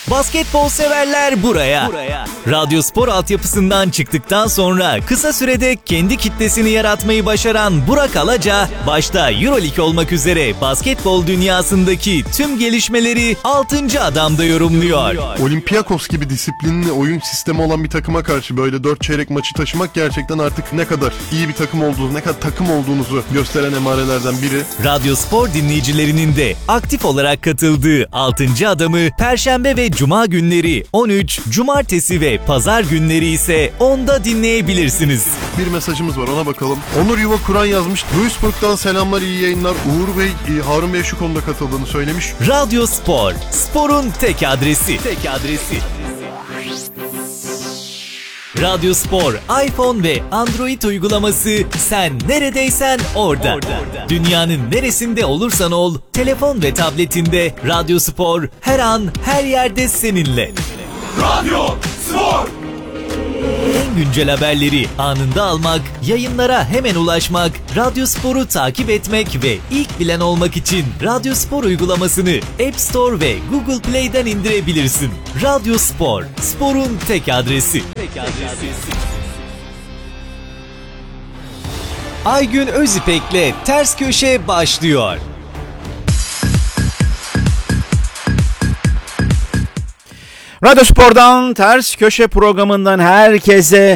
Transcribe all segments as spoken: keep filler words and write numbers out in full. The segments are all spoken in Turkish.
Basketbol severler buraya. buraya. Radyospor altyapısından çıktıktan sonra kısa sürede kendi kitlesini yaratmayı başaran Burak Alaca, başta Euroleague olmak üzere basketbol dünyasındaki tüm gelişmeleri altıncı Adam'da yorumluyor. Olympiakos gibi disiplinli oyun sistemi olan bir takıma karşı böyle dört çeyrek maçı taşımak gerçekten artık ne kadar iyi bir takım olduğunu, ne kadar takım olduğunuzu gösteren emarelerden biri. Radyospor dinleyicilerinin de aktif olarak katıldığı altıncı Adam'ı Perşembe ve Cuma günleri on üç, Cumartesi ve Pazar günleri ise onda dinleyebilirsiniz. Bir mesajımız var, ona bakalım. Onur Yuva Kur'an yazmış. Duisburg'dan selamlar, iyi yayınlar. Uğur Bey, Harun Bey şu konuda katıldığını söylemiş. Radyospor, sporun tek adresi. Tek adresi. Radyospor, iPhone ve Android uygulaması, sen neredeysen orada. orada. Dünyanın neresinde olursan ol, telefon ve tabletinde Radyospor her an, her yerde seninle. Radyospor! En güncel haberleri anında almak, yayınlara hemen ulaşmak, Radyospor'u takip etmek ve ilk bilen olmak için Radyospor uygulamasını App Store ve Google Play'den indirebilirsin. Radyospor, sporun tek adresi. Tek adresi. Aygün Özipek'le Ters Köşe başlıyor. Radyospor'dan Ters Köşe programından herkese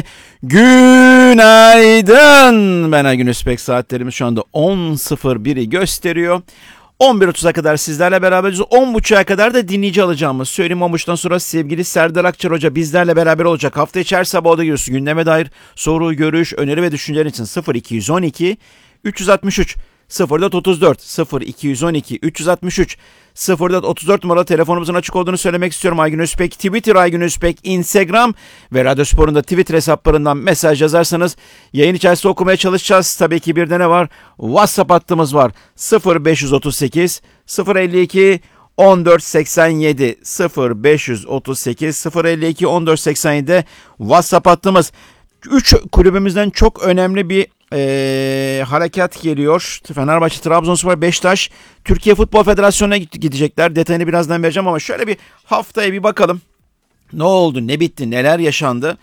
günaydın. Ben Aygün Özipek, saatlerimiz şu anda on sıfır biri gösteriyor. on bir otuza kadar sizlerle beraberiz. on buçuğa kadar da dinleyici alacağımız söyleyeyim. on buçuktan sonra sevgili Serdar Akçar Hoca bizlerle beraber olacak. Hafta içi her sabah o da giriyorsun. Gündeme dair soru, görüş, öneri ve düşünceler için sıfır iki on iki üç altı üç sıfır dört otuz dört sıfır iki on iki üç altı üç sıfır dört otuz dört numaralı telefonumuzun açık olduğunu söylemek istiyorum. Aygün Özpek, Twitter Aygün Özpek, Instagram ve Radyospor'un da Twitter hesaplarından mesaj yazarsanız yayın içerisinde okumaya çalışacağız. Tabii ki bir de ne var? WhatsApp hattımız var. sıfır beş otuz sekiz sıfır elli iki on dört seksen yedi sıfır beş otuz sekiz sıfır elli iki on dört seksen yedi WhatsApp hattımız. Üç kulübümüzden çok önemli bir Ee, harekat geliyor. Fenerbahçe, Trabzonspor, Beşiktaş Türkiye Futbol Federasyonu'na gidecekler. Detayını birazdan vereceğim ama şöyle bir haftaya bir bakalım. Ne oldu, ne bitti, neler yaşandı?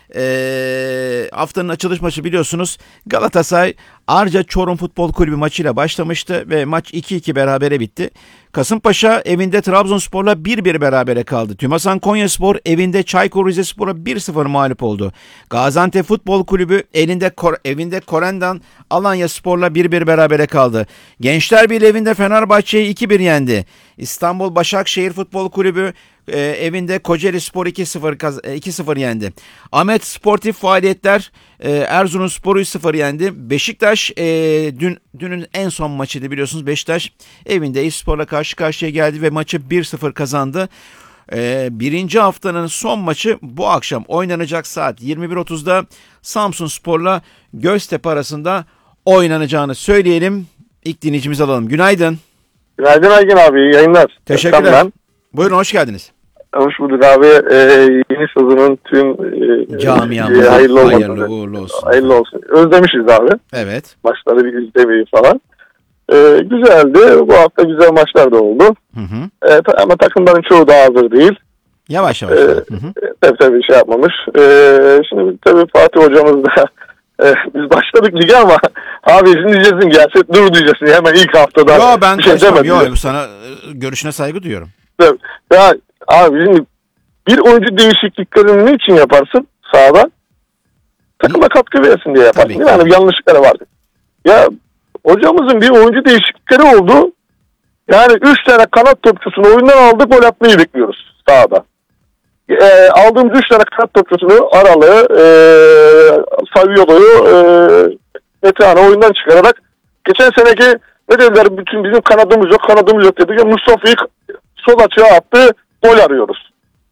Ee, haftanın açılış maçı biliyorsunuz Galatasaray Arca Çorum Futbol Kulübü maçıyla başlamıştı ve maç iki iki berabere bitti. Kasımpaşa evinde Trabzonspor'la bir bir berabere kaldı. Tümasan Konyaspor evinde Çaykur Rizespor'a bir sıfır mağlup oldu. Gaziantep Futbol Kulübü elinde evinde Korendan Alanyaspor'la bir bir berabere kaldı. Gençler Birliği evinde Fenerbahçe'yi iki bir yendi. İstanbul Başakşehir Futbol Kulübü e, evinde Kocaelispor iki sıfır iki sıfır yendi. Ahmet Sportif Faaliyetler e, Erzurumspor'u üç sıfır yendi. Beşiktaş e, dün dünün en son maçıydı biliyorsunuz. Beşiktaş evinde Eyüpspor'la karşı karşıya geldi ve maçı bir sıfır kazandı. Ee, birinci haftanın son maçı bu akşam oynanacak, saat yirmi bir otuzda Samsunspor'la Göztepe arasında oynanacağını söyleyelim. İlk dinleyicimizi alalım. Günaydın. Günaydın Aygün abi, iyi yayınlar. Teşekkürler. Ben. Buyurun, hoş geldiniz. Hoş bulduk abi. Ee, yeni sezonun tüm e, camiamıza hayırlı, hayırlı uğurlu olsun. Hayırlı olsun. Özlemişiz abi. Evet. Maçları bir izlemeyi falan. Ee, güzeldi. Bu hafta güzel maçlar da oldu. Hı hı. Ee, ama takımların çoğu da hazır değil. Yavaş yavaş. Ee, hı hı. Tabii tabii şey yapmamış. Ee, şimdi tabii Fatih hocamız da e, biz başladık lige ama abi şimdi diyeceksin gelse dur diyeceksin hemen ilk haftada. Yo ben bir şey demedim. Yo bu sana görüşüne saygı duyuyorum. Tabii. Ya abi şimdi bir oyuncu değişikliklerini niçin yaparsın sahada? Takıma katkı versin diye yaparsın. Yani yanlışlıkları vardı. Ya hocamızın bir oyuncu değişiklikleri oldu. Yani üç tane kanat topçusunu oyundan aldık, gol atmayı bekliyoruz sahada. E, aldığımız üç tane kanat topçusunu Aralı, e, Saviolo'yu, e, Metehan'ı oyundan çıkararak geçen seneki ne dediler, bütün bizim kanadımız yok kanadımız yok dedik. Mustafa'yı sol açığa attı, gol arıyoruz.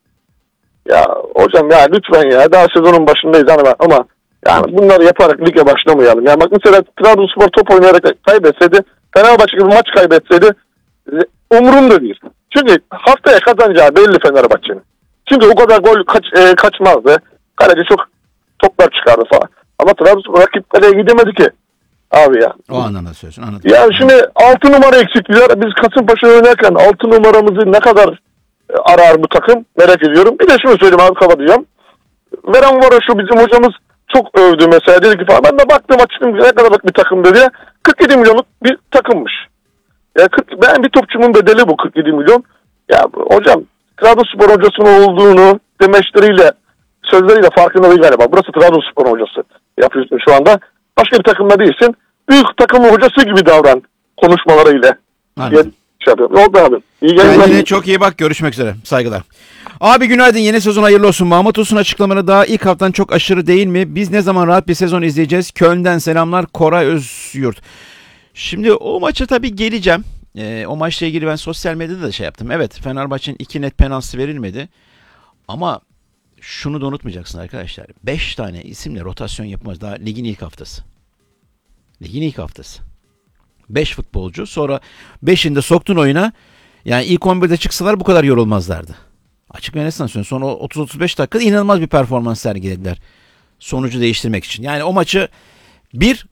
Ya hocam ya lütfen ya, daha sezonun başındayız ama, ama yani bunları yaparak lige başlamayalım. Yani bak mesela Trabzonspor top oynayarak kaybetseydi, Fenerbahçe gibi maç kaybetseydi umurumda değil. Çünkü haftaya kazanacağı belli Fenerbahçe'nin. Çünkü o kadar gol kaç, e, kaçmazdı. Kaleci çok toplar çıkardı falan. Ama Trabzonspor rakip kaleye gidemedi ki. Abi ya. O anlamda söylüyorsun. Anladım. Yani şimdi altı numara eksikliği. Biz Kasımpaşa oynarken altı numaramızı ne kadar arar bu takım? Merak ediyorum. Bir de şunu söyleyeyim abi, kapatacağım. Veren var şu bizim hocamız çok övdü mesela. Dedi ki falan. Ben de baktım açtım ne kadarlık bir takım dedi ya. kırk yedi milyonluk bir takımmış. Ya kırk, ben bir topçumun bedeli bu kırk yedi milyon. Ya hocam Trabzonspor hocasının olduğunu demeçleriyle, sözleriyle farkında değil galiba. Burası Trabzonspor hocası yapıyorsun şu anda. Başka bir takımda değilsin. Büyük takımın hocası gibi davran konuşmalarıyla. Anladım. Şey ne oldu abi? İyi Kendine gelin. çok iyi bak. Görüşmek üzere. Saygılar. Abi günaydın. Yeni sezon hayırlı olsun. Mahmut Us'un açıklamaları daha ilk haftadan çok aşırı değil mi? Biz ne zaman rahat bir sezon izleyeceğiz? Köln'den selamlar. Koray Özyurt. Şimdi o maça tabii geleceğim. Ee, o maçla ilgili ben sosyal medyada da şey yaptım. Evet, Fenerbahçe'nin iki net penaltısı verilmedi. Ama şunu da unutmayacaksın arkadaşlar. beş tane isimle rotasyon yapmaz. Daha ligin ilk haftası. Ligin ilk haftası. beş futbolcu. Sonra beşinde soktun oyuna. Yani ilk on birde çıksalar bu kadar yorulmazlardı. Açık ve net söylüyorum. Sonra otuz otuz beş dakikada inanılmaz bir performans sergilediler. Sonucu değiştirmek için. Yani o maçı bir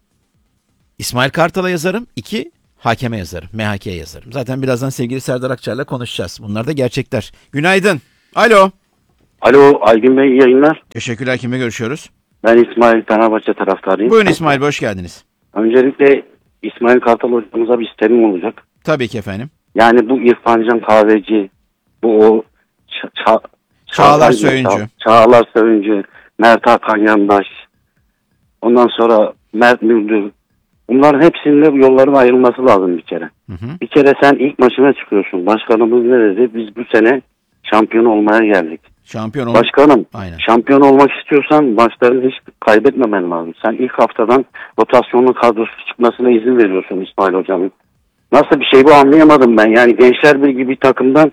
İsmail Kartal'a yazarım. iki hakeme yazarım. M H K'ye yazarım. Zaten birazdan sevgili Serdar Akçar'la konuşacağız. Bunlar da gerçekler. Günaydın. Alo. Alo Aygün Bey, iyi yayınlar. Teşekkürler. Kimle görüşüyoruz? Ben İsmail, Fenerbahçe taraftarıyım. Buyurun İsmail, hoş geldiniz. Öncelikle İsmail Kartal hocamıza bir isteğim olacak. Tabii ki efendim. Yani bu İrfan Can Kahveci, bu o ça, ça, Çağlar Ça- Söyüncü. Ça- Çağlar Söyüncü, Mert Hakan Yandaş, ondan sonra Mert Müldür. Bunların hepsinin yolların ayrılması lazım bir kere. Hı hı. Bir kere sen ilk maçına çıkıyorsun. Başkanımız ne dedi? Biz bu sene şampiyon olmaya geldik. Şampiyon olmak. Başkanım, Aynen. şampiyon olmak istiyorsan maçlarını hiç kaybetmemen lazım. Sen ilk haftadan rotasyonlu kadrosu çıkmasına izin veriyorsun İsmail Hocam'ın. Nasıl bir şey bu, anlayamadım ben. Yani Gençler Birliği bir takımdan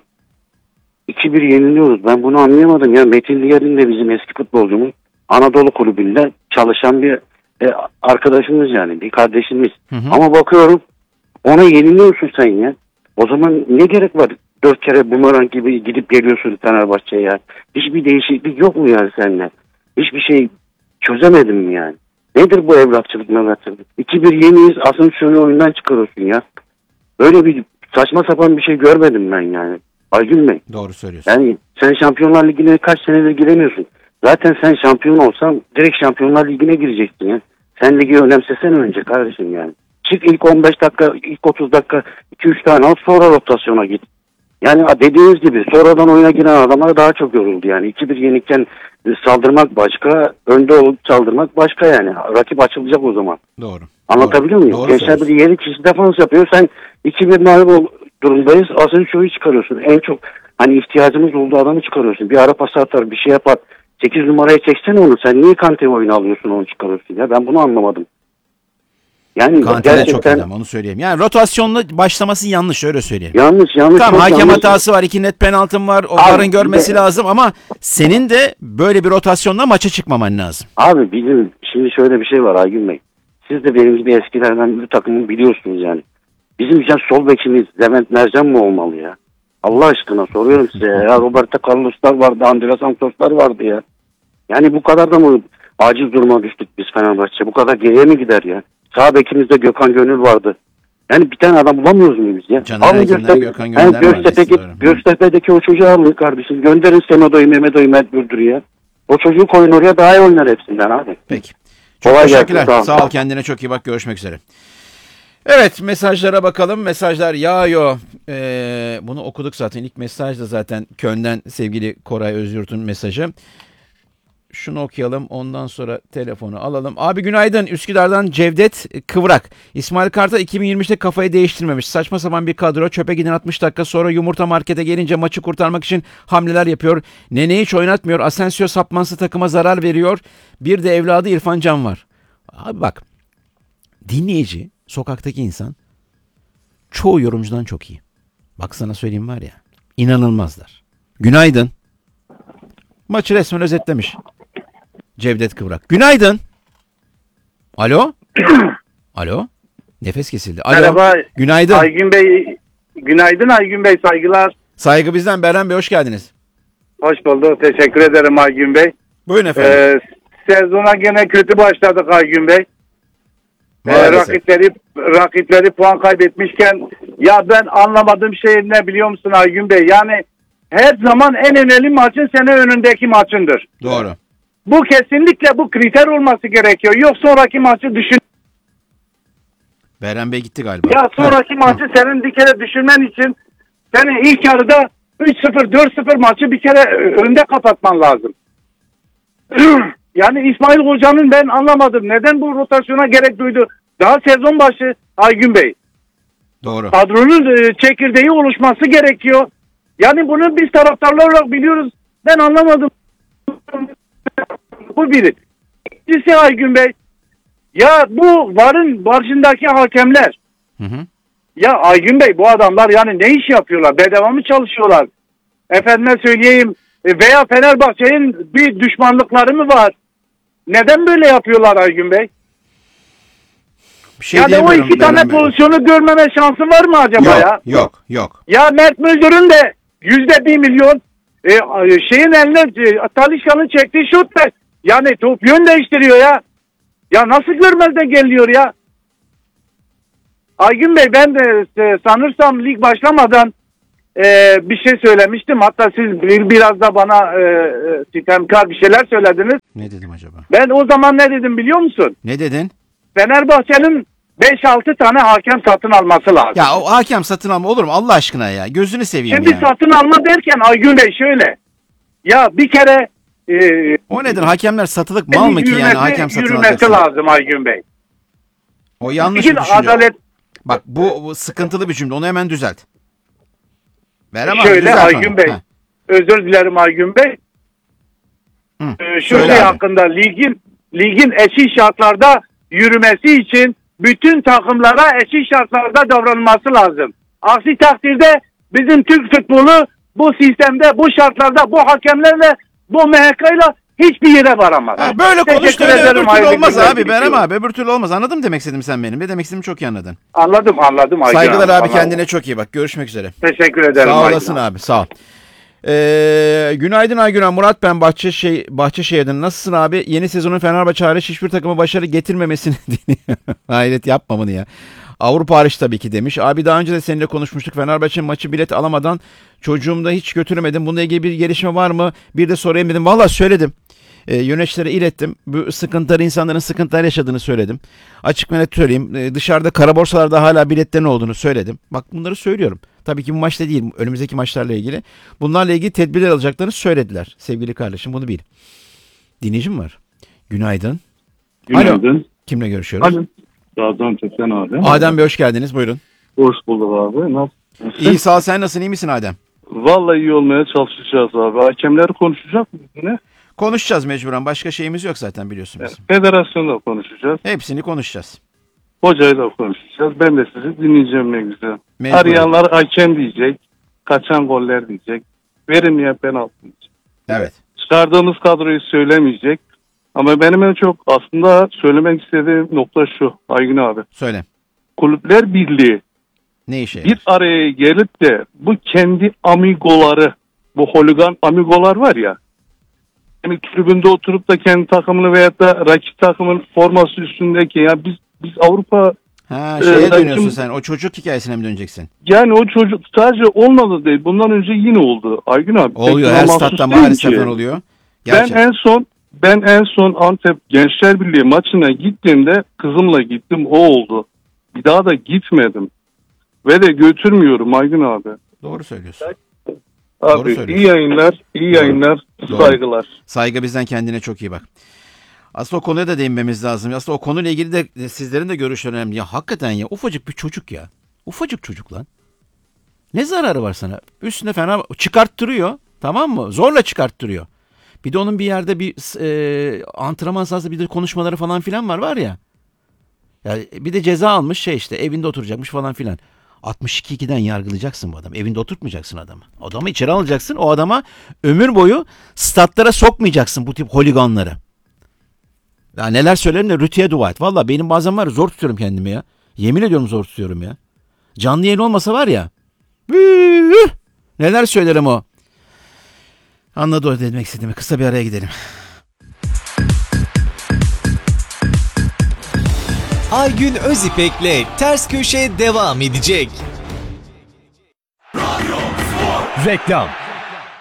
iki bir yeniliyoruz. Ben bunu anlayamadım. Ya Metin Diyar'ın de bizim eski futbolcumuz. Anadolu Kulübü'nde çalışan bir e, arkadaşımız, yani bir kardeşimiz. Hı hı. Ama bakıyorum ona yeniliyorsun sen ya. O zaman ne gerek var? Dört kere bumerang gibi gidip geliyorsun Fenerbahçe'ye ya. Hiçbir değişiklik yok mu yani seninle? Hiçbir şey çözemedim mi yani? Nedir bu evlatçılık mevlatçılık? iki bir yeniyiz, Asansör'ü oyundan çıkarıyorsun ya. Böyle bir saçma sapan bir şey görmedim ben yani. Aygün Bey. Doğru söylüyorsun. Yani sen Şampiyonlar Ligi'ne kaç senedir giremiyorsun. Zaten sen şampiyon olsan direkt Şampiyonlar Ligi'ne girecektin ya. Sen ligi önemsesen önce kardeşim yani. Çık ilk on beş dakika, ilk otuz dakika iki üç tane al, sonra rotasyona git. Yani dediğiniz gibi sonradan oyuna giren adamlar daha çok yoruldu yani. iki bir yenikken saldırmak başka, önde olup saldırmak başka yani. Rakip açılacak o zaman. Doğru. Anlatabiliyor Doğru. muyum? Doğru Gençler bir yeri kişi defans yapıyor. Sen iki bir mağlup ol- durumdayız. Asansörü çıkarıyorsun. En çok hani ihtiyacımız olduğu adamı çıkarıyorsun. Bir ara pas atar, bir şey yapar. sekiz numaraya çeksene onu. Sen niye Kante oyunu alıyorsun, onu çıkarıyorsun ya? Ben bunu anlamadım. Yani Kante de çok gerçekten adam, onu söyleyeyim. Yani rotasyonla başlaması yanlış, öyle söyleyeyim. yanlış yanlış. Tamam, çok hakem yanlış. hatası var, iki net penaltın var, onların Abi, görmesi bir de- lazım ama senin de böyle bir rotasyonla maça çıkmaman lazım. Abi bizim şimdi şöyle bir şey var Aygün Bey. Siz de benim gibi eskilerden bir takımı biliyorsunuz yani. Bizim için sol bekimiz Levent Mercan mı olmalı ya? Allah aşkına soruyorum size ya. Roberto Carlos'lar vardı, Andres Santos'lar vardı ya. Yani bu kadar da mı aciz duruma düştük biz Fenerbahçe? Bu kadar geriye mi gider ya? Sağ bekimizde Gökhan Gönül vardı. Yani bir tane adam bulamıyoruz mu biz ya? Caner Alın Erkin'den Göztepe- Gökhan Yani Gönüller vardı, Göztepe'deki, doğru. Göztepe'deki o çocuğu alın kardeşim. Gönderin Semedo'yu, Mehmeto'yu, Mert Güldür'ü ya. O çocuğu koyun oraya, daha iyi oynar hepsinden abi. Peki. Çok Kolay gelsin, teşekkürler. sağ ol. Sağ ol, kendine çok iyi bak, görüşmek üzere. Evet, mesajlara bakalım. Mesajlar yağıyor. Ee, bunu okuduk zaten. İlk mesaj da zaten Köln'den sevgili Koray Özyurt'un mesajı. Şunu okuyalım, ondan sonra telefonu alalım. Abi günaydın, Üsküdar'dan Cevdet Kıvrak. İsmail Kartal iki bin yirmi üçte kafayı değiştirmemiş. Saçma sapan bir kadro, çöpe giden altmış dakika sonra yumurta markete gelince maçı kurtarmak için hamleler yapıyor. Nene'yi hiç oynatmıyor. Asensio sapmansı takıma zarar veriyor. Bir de evladı İrfan Can var. Abi bak, dinleyici, sokaktaki insan çoğu yorumcudan çok iyi. Bak sana söyleyeyim var ya, inanılmazlar. Günaydın. Maçı resmen özetlemiş Cevdet Kıvrak. Günaydın. Alo. Alo. Nefes kesildi. Alo. Merhaba. Günaydın. Aygün Bey, günaydın Aygün Bey, saygılar. Saygı bizden. Beren Bey, hoş geldiniz. Hoş bulduk, teşekkür ederim Aygün Bey. Buyurun efendim. Ee, sezona gene kötü başladık Aygün Bey. Ee, Maalesef. rakipleri rakipleri puan kaybetmişken, ya ben anlamadığım şey ne biliyor musun Aygün Bey? Yani her zaman en önemli maçın sene önündeki maçındır. Doğru. Bu kesinlikle bu kriter olması gerekiyor. Yok sonraki maçı düşün. Beren Bey gitti galiba. Ya sonraki Heh. maçı senin bir kere düşünmen için seni ilk yarıda üç sıfır dört sıfır maçı bir kere önde kapatman lazım. Yani İsmail Hoca'nın ben anlamadım. Neden bu rotasyona gerek duydu? Daha sezon başı Aygün Bey. Doğru. Kadronun e, çekirdeği oluşması gerekiyor. Yani bunu biz taraftarlar olarak biliyoruz. Ben anlamadım. Bu biri. İkincisi Aygün Bey. Ya bu varın başındaki hakemler. Hı hı. Ya Aygün Bey bu adamlar yani ne iş yapıyorlar? Bedava mı çalışıyorlar? Efendime söyleyeyim e, veya Fenerbahçe'nin bir düşmanlıkları mı var? Neden böyle yapıyorlar Aygün Bey? Bir şey Yani o diyemiyorum iki tane Beren Bey. pozisyonu görmeme şansı var mı acaba Yok, ya? yok, yok. Ya Mert Müldür'ün de yüzde bir milyon e, şeyin eline e, Talisca'nın çektiği şut da yani top yön değiştiriyor ya. Ya nasıl görmezden geliyor ya? Aygün Bey ben de e, sanırsam lig başlamadan e, bir şey söylemiştim. Hatta siz bir, biraz da bana e, e, sitemkar bir şeyler söylediniz. Ne dedim acaba? Ben o zaman ne dedim biliyor musun? Ne dedin? Fenerbahçe'nin beş altı tane hakem satın alması lazım. Ya o hakem satın alma olur mu Allah aşkına ya? Gözünü seveyim Şimdi ya. satın alma derken Aygün Bey şöyle. Ya bir kere e, O nedir? Hakemler satılık mal mı ki yani yürümesi- hakem satın yürümesi alacaksın? lazım Aygün Bey. O yanlış Ligin bir düşünce. adalet Bak bu, bu sıkıntılı bir cümle. Onu hemen düzelt. Veremem. şöyle düzelt Aygün onu. Bey. Heh. Özür dilerim Aygün Bey. Hı, Ee, şu söyle şey abi. hakkında ligin ligin eşit şartlarda yürümesi için bütün takımlara eşit şartlarda davranılması lazım. Aksi takdirde bizim Türk futbolu bu sistemde, bu şartlarda, bu hakemlerle, bu M H K'yla hiçbir yere varamaz. Ha, böyle konuş da Teşekkür öyle ederim, öbür türlü hayırlı olmaz günler abi. Berem diliyorum. abi öbür türlü olmaz. Anladın mı demek istedim sen benim? Ne demek istediğimi çok iyi anladın. Anladım, anladım Aygün Saygılar abi anladım. kendine çok iyi bak. Görüşmek üzere. Teşekkür ederim. Sağ Aygün olasın abi sağ ol. Ee, günaydın Aygün abi. Murat ben Bahçeşehir, Bahçeşehir'den. Nasılsın abi? Yeni sezonun Fenerbahçe hariç hiçbir takıma başarı getirmemesini deniyor. Hayret yapma bunu ya. Avrupa hariç tabii ki demiş. Abi daha önce de seninle konuşmuştuk. Fenerbahçe maçı bilet alamadan çocuğumu da hiç götüremedim. Bununla ilgili bir gelişme var mı? Bir de sorayım dedim. Valla söyledim. E, yöneticilere ilettim. Bu sıkıntıları insanların sıkıntılar yaşadığını söyledim. Açık ve net söyleyeyim. E, dışarıda kara borsalarda hala biletlerin olduğunu söyledim. Bak bunları söylüyorum. Tabii ki bu maçta değil. Önümüzdeki maçlarla ilgili. Bunlarla ilgili tedbirler alacaklarını söylediler. Sevgili kardeşim bunu bil. Dinleyicim var. Günaydın. Günaydın. Kimle görüşüyoruz? Alo. Gaziantep'ten abi. Adem Bey hoş geldiniz. Buyurun. Hoş bulduk abi. Nasılsın? İyi sağ ol. Sen nasılsın? İyi misin Adem? Vallahi iyi olmaya çalışacağız abi. Hakemleri konuşacak mıyız yine? Konuşacağız mecburen. Başka şeyimiz yok zaten biliyorsun bizim. Federasyonda konuşacağız. Hepsini konuşacağız. Hocayı da konuşacağız. Ben de sizi dinleyeceğim ne güzel. Mecburen. Arayanlar hakem diyecek. Kaçan goller diyecek. Verilmeyen penaltı diyecek. Evet. Çıkardığımız kadroyu söylemeyecek. Ama benim en çok aslında söylemek istediğim nokta şu Aygün abi. Söyle. Kulüpler Birliği Ne işe bir yarar? araya gelip de bu kendi amigoları, bu holigan amigolar var ya, yani tribünde oturup da kendi takımını veyahut da rakip takımın forması üstündeki, ya biz biz Avrupa, Ha Ee, şeye ben dönüyorsun şimdi- sen. O çocuk hikayesine mi döneceksin? yani o çocuk sadece olmadı değil, bundan önce yine oldu Aygün abi. Oluyor. Tek Her buna statta mahsus değil maalesef ki. oluyor. Ben Gerçekten. en son ben en son Antep Gençler Birliği maçına gittiğimde kızımla gittim, o oldu. Bir daha da gitmedim. Ve de götürmüyorum Aygün abi. Doğru söylüyorsun. Doğru Abi söylüyorsun. iyi yayınlar, iyi Doğru. yayınlar, Doğru. saygılar. Saygı bizden, kendine çok iyi bak. Aslında o konuya da değinmemiz lazım. Aslında o konuyla ilgili de sizlerin de görüşleri önemli. Ya hakikaten ya ufacık bir çocuk ya. Ufacık çocuk lan. Ne zararı var sana? Üstüne fena çıkarttırıyor. Tamam mı? Zorla çıkarttırıyor. Bir de onun bir yerde bir e, antrenman sahasında bir de konuşmaları falan filan var var ya. Ya bir de ceza almış şey işte evinde oturacakmış falan filan. altmış iki ikiden yargılayacaksın bu adamı. Evinde oturtmayacaksın adamı. Adamı içeri alacaksın. O adama ömür boyu statlara sokmayacaksın bu tip holiganları. Ya neler söylerim de rütüye dua et. Valla benim bazen var ya, zor tutuyorum kendimi ya. Yemin ediyorum zor tutuyorum ya. Canlı yayın olmasa var ya. Üh, neler söylerim o. Anladı o demek istediğimi. Kısa bir araya gidelim. Aygün Özipek'le Ters Köşe devam edecek. Reklam.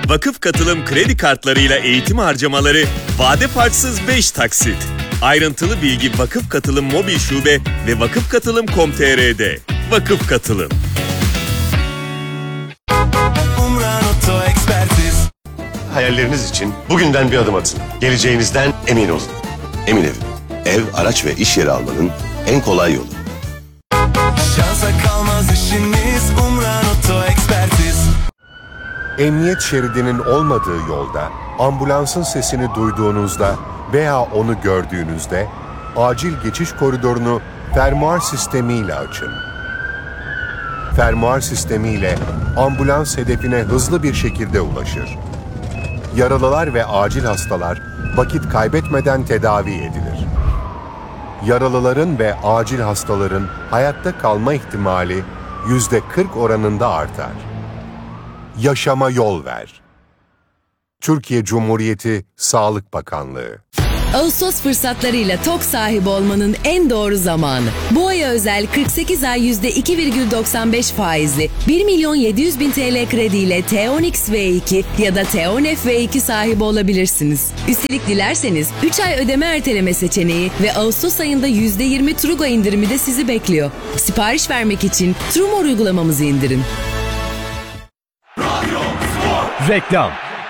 Vakıf Katılım kredi kartlarıyla eğitim harcamaları vade farksız beş taksit. Ayrıntılı bilgi Vakıf Katılım mobil şube ve vakıfkatılım nokta com nokta tr'de. Vakıf Katılım. Hayalleriniz için bugünden bir adım atın. Geleceğinizden emin olun. Emin Ev. Ev, araç ve iş yeri almanın en kolay yolu. Şansa kalmaz işiniz Umran Oto Ekspertiz. Emniyet şeridinin olmadığı yolda, ambulansın sesini duyduğunuzda veya onu gördüğünüzde acil geçiş koridorunu fermuar sistemiyle açın. Fermuar sistemiyle ambulans hedefine hızlı bir şekilde ulaşır. Yaralılar ve acil hastalar vakit kaybetmeden tedavi edilir. Yaralıların ve acil hastaların hayatta kalma ihtimali yüzde kırk oranında artar. Yaşama yol ver. Türkiye Cumhuriyeti Sağlık Bakanlığı. Ağustos fırsatlarıyla TOK sahibi olmanın en doğru zamanı. Bu aya özel kırk sekiz ay yüzde iki virgül doksan beş faizli bir milyon yedi yüz bin T L krediyle T on X V iki ya da T on F V iki sahibi olabilirsiniz. Üstelik dilerseniz üç ay ödeme erteleme seçeneği ve Ağustos ayında yüzde yirmi Trugo indirimi de sizi bekliyor. Sipariş vermek için Trumor uygulamamızı indirin. Reklam.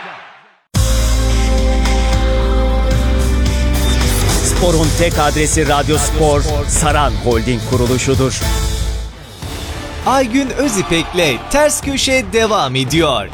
Spor'un tek adresi Radyo Spor, Saran Holding kuruluşudur. Aygün Özipek'le Ters Köşe devam ediyor.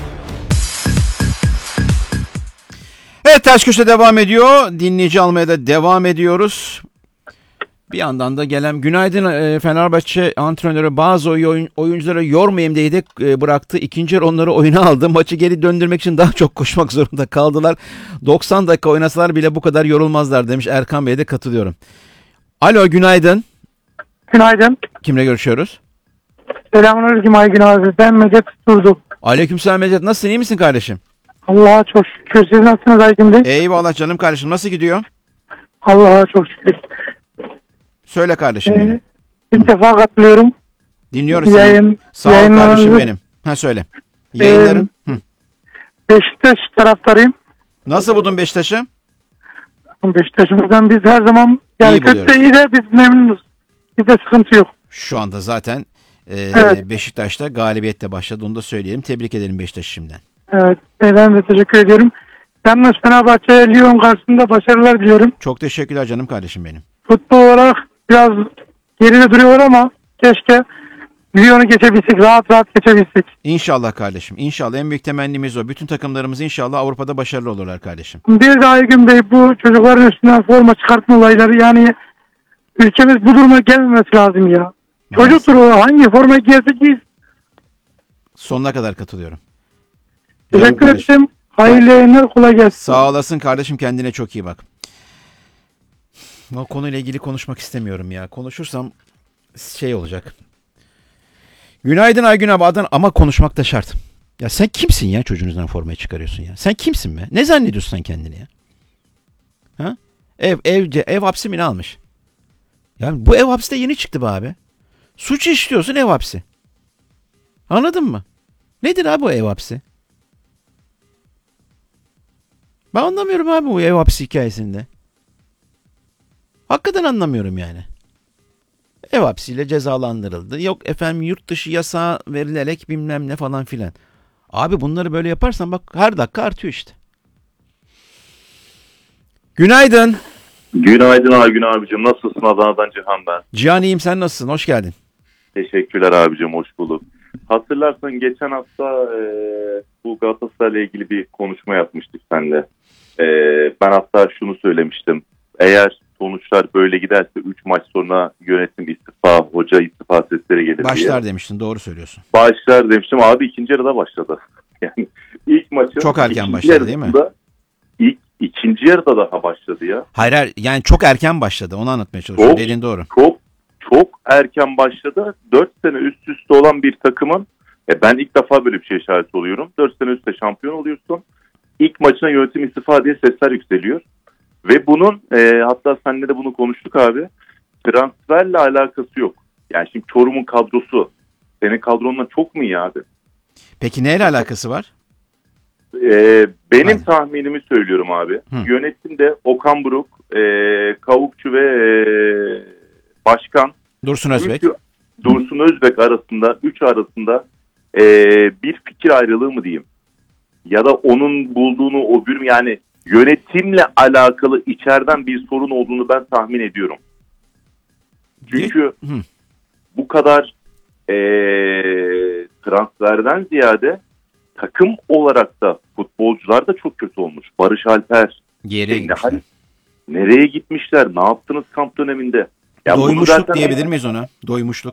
Evet, Ters Köşe devam ediyor. Dinleyici almaya da devam ediyoruz. Bir yandan da gelen günaydın e, Fenerbahçe antrenörü bazı oyun, oyuncuları yormayayım diye de e, bıraktı. İkinci yarı onları oyuna aldı. Maçı geri döndürmek için daha çok koşmak zorunda kaldılar. doksan dakika oynasalar bile bu kadar yorulmazlar demiş. Erkan Bey'e de katılıyorum. Alo, günaydın. Günaydın. Kimle görüşüyoruz? Selamünaleyküm Aygün abi. Ben Mecet Turdu. Aleykümselam Mecet. Nasılsın, iyi misin kardeşim? Allah'a çok şükür. Siz nasılsınız Aygün Bey? Eyvallah canım kardeşim. Nasıl gidiyor? Allah'a çok şükür. Söyle kardeşim. Ee, ilk defa katılıyorum. Dinliyoruz Yayın, seni. Sağ ol kardeşim benim. Ha söyle. Yayınların. Ee, Beşiktaş taraftarıyım. Nasıl buldun Beşiktaş'ı? Beşiktaş'ımızdan biz her zaman yani İyi kötü buluyoruz. iyi de biz memnunuz. Bizde sıkıntı yok. Şu anda zaten e, Evet. Beşiktaş'ta galibiyette başladı. Onu da söyleyelim. Tebrik edelim Beşiktaş'ı şimdiden. Evet. Ben de teşekkür ediyorum. Yalnız Fenerbahçe'ye Lyon karşısında başarılar diliyorum. Çok teşekkürler canım kardeşim benim. Futbol olarak biraz geride duruyorlar ama keşke Lyon'u geçebilsek, rahat rahat geçebilsek. İnşallah kardeşim. İnşallah en büyük temennimiz o. Bütün takımlarımız inşallah Avrupa'da başarılı olurlar kardeşim. Bir de Aygün Bey, bu çocukların üstünden forma çıkartma olayları, yani ülkemiz bu duruma gelmemesi lazım ya. Çocuktur o, hangi forma giyerse giysin. Sonuna kadar katılıyorum. Teşekkür Canım kardeşim. ederim. Hayırlı yayınlar, kolay gelsin. Sağ olasın kardeşim, kendine çok iyi bak. O konuyla ilgili konuşmak istemiyorum ya. Konuşursam şey olacak. Günaydın Aygün abi, Adana, ama konuşmak da şart. Ya sen kimsin ya, çocuğunuzdan formayı çıkarıyorsun ya? Sen kimsin be? Ne zannediyorsun sen kendini ya? Ha? Ev, evce, ev hapsi mi ne almış? Yani bu ev hapsi de yeni çıktı be abi. Suç işliyorsun, ev hapsi. Anladın mı? Nedir abi bu ev hapsi? Ben anlamıyorum abi bu ev hapsi hikayesinde. Hakikaten anlamıyorum yani. Ev hapsiyle cezalandırıldı. Yok efendim yurt dışı yasağı verilerek bilmem ne falan filan. Abi bunları böyle yaparsan bak her dakika artıyor işte. Günaydın. Günaydın Aygün abicim. Nasılsın? Adana'dan Cihan ben. Cihan iyiyim, sen nasılsın? Hoş geldin. Teşekkürler abicim. Hoş bulduk. Hatırlarsan geçen hafta e, bu Galatasaray'la ilgili bir konuşma yapmıştık seninle. E, ben hatta şunu söylemiştim. Eğer sonuçlar böyle giderse üç maç sonra yönetim istifa, hoca istifa sesleri gelir Başlar diye. demiştin, doğru söylüyorsun. Başlar demiştim. Abi ikinci yarıda başladı. Yani ilk maçın Çok erken başladı değil mi? İlk, ikinci yarıda daha başladı ya. Hayır hayır, yani çok erken başladı, onu anlatmaya çalışıyorum. Çok, Dediğin doğru. Çok çok erken başladı. dört sene üst üste olan bir takımın, e ben ilk defa böyle bir şey şahit oluyorum. dört sene üst üste şampiyon oluyorsun. İlk maçına yönetim istifa diye sesler yükseliyor. Ve bunun e, hatta seninle de bunu konuştuk abi. Transferle alakası yok. Yani şimdi Çorum'un kadrosu senin kadronla çok mu iyi abi? Peki neyle alakası var? Ee, benim Aynen. tahminimi söylüyorum abi. Hı. Yönetimde Okan Buruk, e, Kavukçu ve e, Başkan Dursun Özbek. Üç, Dursun Özbek arasında, üç arasında e, bir fikir ayrılığı mı diyeyim? Ya da onun bulduğunu o bir yani yönetimle alakalı içeriden bir sorun olduğunu ben tahmin ediyorum. Çünkü Hı. bu kadar e, transferden ziyade takım olarak da futbolcular da çok kötü olmuş. Barış Alper, Geriye ne- gitmişler. nereye gitmişler? Ne yaptınız kamp döneminde? Ya bunu Doymuşluk zaten- diyebilir miyiz ona? Doymuşluk.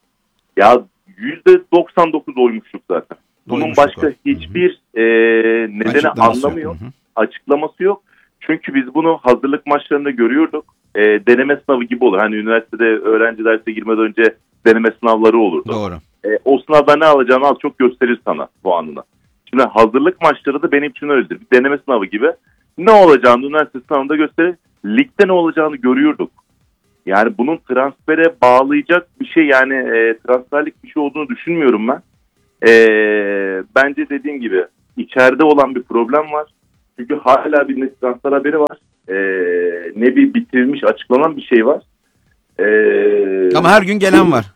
Ya yüzde doksan dokuz doymuşluk zaten. Bunun Doymuşluk başka o. hiçbir e, nedeni Açıklaması anlamı yok. yok. Hı hı. Açıklaması yok. Çünkü biz bunu hazırlık maçlarında görüyorduk. E, deneme sınavı gibi olur. Hani üniversitede öğrenci derse girmeden önce deneme sınavları olurdu. Doğru. E, o sınavda ne alacağını az çok gösterir sana bu anına. Şimdi hazırlık maçları da benim için öyledir. Bir deneme sınavı gibi. Ne olacağını üniversite sınavında gösterir. Ligde ne olacağını görüyorduk. Yani bunun transfere bağlayacak bir şey yani e, transferlik bir şey olduğunu düşünmüyorum ben. E, bence dediğim gibi içeride olan bir problem var. Çünkü hala bir ne transfer haberi var. E, ne bir bitirilmiş açıklanan bir şey var. E, Ama her gün gelen var.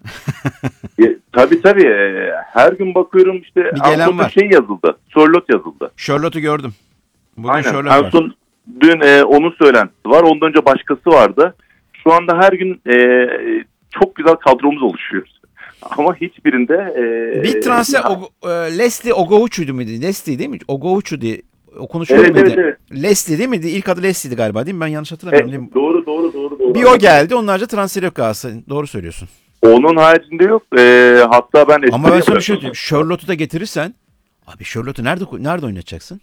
e, tabii tabii. E, her gün bakıyorum işte Bir gelen Anadolu'da var. şey yazıldı. Sörlot yazıldı. Charlotte'u gördüm. Bugün Aynen. Charlotte En var. son dün e, onun söylentisi var. Ondan önce başkası vardı. Şu anda her gün e, çok güzel kadromuz oluşuyor. Ama hiçbirinde e, Bir transfer o, e, Leslie Ogohuçu'ydu muydu? Leslie değil mi? Ogohuçu diye okunuşuyor Evet, muydu? evet, evet. Leslie değil miydi? İlk adı Leslie'di galiba değil mi? Ben yanlış hatırlamıyorum değil mi? e, doğru doğru doğru doğru. Bir o geldi. Onlarca transfer yok Galatasaray'ın. Doğru söylüyorsun. Onun haricinde yok. E, hatta ben Ama ben sana bir şey yapıyorum. diyeyim. Charlotte'u da getirirsen abi Charlotte'u nerede nerede oynatacaksın?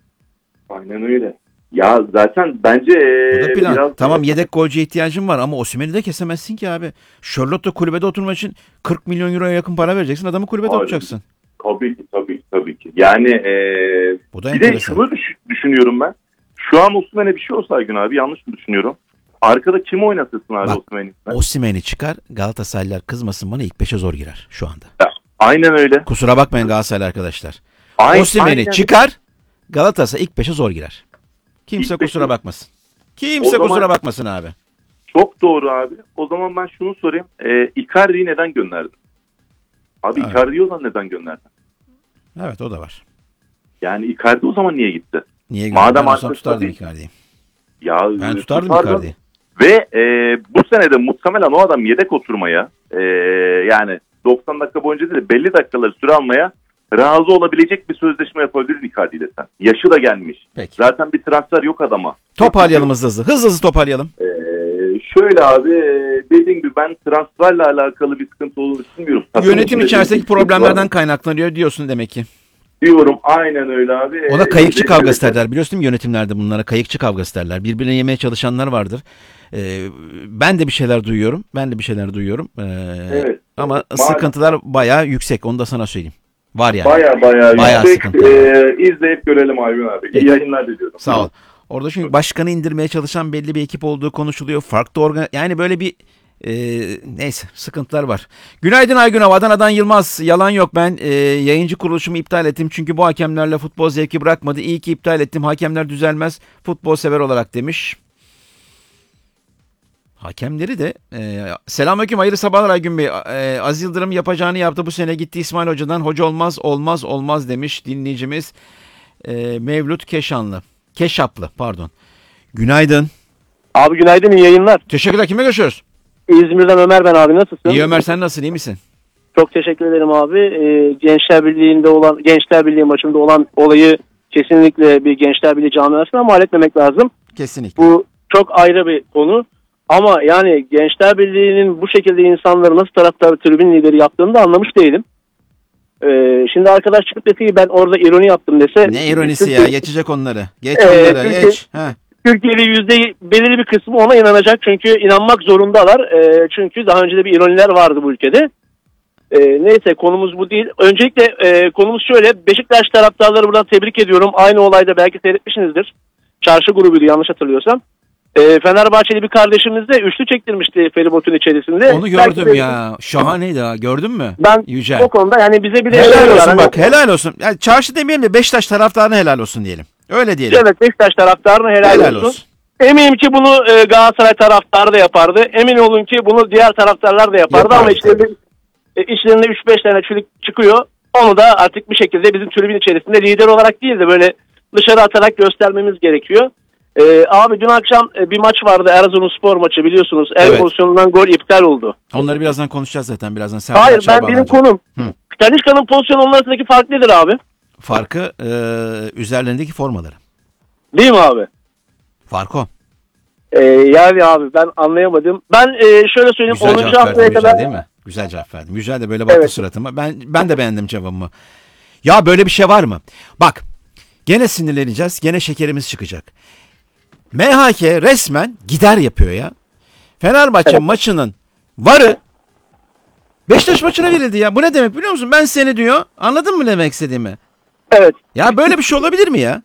Aynen öyle. Ya zaten bence e, Bu da plan. biraz Tamam yedek golcüye ihtiyacın var ama Osimhen'i de kesemezsin ki abi. Charlotte kulübede oturmak için kırk milyon euroya yakın para vereceksin. Adamı kulübede Abi, tutacaksın. Tabii ki tabii ki tabii ki. Yani e, Bu da bir de enteresan. şunu düş- düşünüyorum ben. Şu an Osimhen'e bir şey olsa Aygün abi yanlış mı düşünüyorum? Arkada kim oynatırsın abi Bak, Osimhen'i? Osimhen'i çıkar. Galatasaraylılar kızmasın bana ilk beşe zor girer şu anda. Aynen öyle. Kusura bakmayın Galatasaraylı arkadaşlar. Ay- Osimhen'i aynen. çıkar. Galatasaray ilk beşe zor girer. Kimse İlk beşe- kusura bakmasın. Kimse O zaman- kusura bakmasın abi. Çok doğru abi. O zaman ben şunu sorayım. E, Icardi'yi neden gönderdin? Abi Evet. Icardi'yi o zaman neden gönderdin? Evet o da var. Yani Icardi o zaman niye gitti? Niye Madem Madem ben olsam arkadaşlar tutardım değil. Icardi'yi. Ya Ben e, tutardım tutardı. Icardi'yi. Ve e, bu senede muhtemelen o adam yedek oturmaya e, yani doksan dakika boyunca değil de belli dakikaları süre almaya razı olabilecek bir sözleşme yapabilir Icardi ile sen. Yaşı da gelmiş. Peki. Zaten bir transfer yok adama. Toparlayalım hızlı hızlı. Hızlı hızlı toparlayalım. E, şöyle abi e, dediğim gibi ben transferle alakalı bir sıkıntı olduğunu düşünmüyorum. Yönetim Takım içerisindeki içerisinde problemlerden kaynaklanıyor diyorsun demek ki. diyorum. Aynen öyle abi. Ona E, kayıkçı dediğim kavgası gibi- derler. Biliyorsun değil mi yönetimlerde bunlara kayıkçı kavgası derler. Birbirine yemeye çalışanlar vardır. Ee, ben de bir şeyler duyuyorum. Ben de bir şeyler duyuyorum. Ee, Evet. Ama Maalesef. sıkıntılar bayağı yüksek. Onu da sana söyleyeyim. Var yani. Baya baya Bayağı yüksek. sıkıntı. E, izleyip görelim Aygün abi. İyi Peki. yayınlar diliyorum. Sağ ol. Orada çünkü başkanı indirmeye çalışan belli bir ekip olduğu konuşuluyor. Farklı organ yani böyle bir e, neyse sıkıntılar var. Günaydın Aygün Av. Adana'dan Yılmaz. Yalan yok, ben e, yayıncı kuruluşumu iptal ettim. Çünkü bu hakemlerle futbol zevki bırakmadı. İyi ki iptal ettim. Hakemler düzelmez. Futbol sever olarak demiş. Hakemleri de e, selamünaleyküm, hayırlı sabahlar Aygün Bey. E, Aziz Yıldırım yapacağını yaptı, bu sene gitti İsmail Hoca'dan. Hoca olmaz olmaz olmaz demiş dinleyicimiz e, Mevlüt Keşanlı. Keşaplı pardon. Günaydın. Abi günaydın, iyi yayınlar. Teşekkürler, kime görüşüyoruz? İzmir'den Ömer ben abi, nasılsın? İyi Ömer, sen nasılsın, iyi misin? Çok teşekkür ederim abi. Ee, Gençler Birliği'nde olan, Gençler Birliği maçında olan olayı kesinlikle bir Gençler Birliği camiasına mal etmemek lazım. Kesinlikle. Bu çok ayrı bir konu. Ama yani Gençler Birliği'nin bu şekilde insanları nasıl taraftar tribün lideri yaptığını da anlamış değilim. Ee, şimdi arkadaş çıkıp dese ki ben orada ironi yaptım dese. Ne ironisi Türkiye, ya, geçecek onları. Geç Ee, onları Türkiye- geç. Ha. Türkiye'li yüzde belirli bir kısmı ona inanacak. Çünkü inanmak zorundalar. Ee, çünkü daha önce de bir ironiler vardı bu ülkede. Ee, neyse konumuz bu değil. Öncelikle e, konumuz şöyle. Beşiktaş taraftarları buradan tebrik ediyorum. Aynı olayda belki seyretmişsinizdir. Çarşı grubuydu yanlış hatırlıyorsam. E, Fenerbahçeli bir kardeşimiz de üçlü çektirmişti feribotun içerisinde. Onu gördüm de, ya. Şahaneydi ha. Gördün mü? Ben Yücel. o konuda yani bize bir de... Helal olsun hani, bak. Helal olsun. Yani çarşı demeyelim de Beşiktaş taraftarına helal olsun diyelim. Öyle diyelim. Evet, Beşiktaş taraftarına helal, helal olsun. olsun. Eminim ki bunu e, Galatasaray taraftarı da yapardı. Emin olun ki bunu diğer taraftarlar da yapardı. Yapardı ama içlerinde, e, içlerinde üç beş tane çocuk çıkıyor. Onu da artık bir şekilde bizim tribün içerisinde lider olarak değil de böyle dışarı atarak göstermemiz gerekiyor. Ee, abi dün akşam e, bir maç vardı, Erzurumspor maçı biliyorsunuz. El Evet. pozisyonundan gol iptal oldu. Onları birazdan konuşacağız zaten. Birazdan Serdar Hayır Akçay'a ben benim bağlanacağım. konum. Hı. Talisca'nın pozisyonu onun arasındaki fark nedir abi? Farkı e, üzerlerindeki formaları. Değil mi abi? Fark o. Ee, yani abi ben anlayamadım. Ben e, şöyle söyleyeyim. Güzel onuncu cevap haftaya verdin Yücel kadar... değil mi? Güzel cevap verdin. Yücel de böyle baktı Evet. suratıma. Ben ben de beğendim cevabımı. Ya böyle bir şey var mı? Bak gene sinirleneceğiz. Gene şekerimiz çıkacak. M H K resmen gider yapıyor ya. Fenerbahçe Evet. maçının varı Beşiktaş maçına verildi ya. Bu ne demek biliyor musun? Ben seni diyor. Anladın mı ne demek istediğimi? Evet. Ya böyle bir şey olabilir mi ya?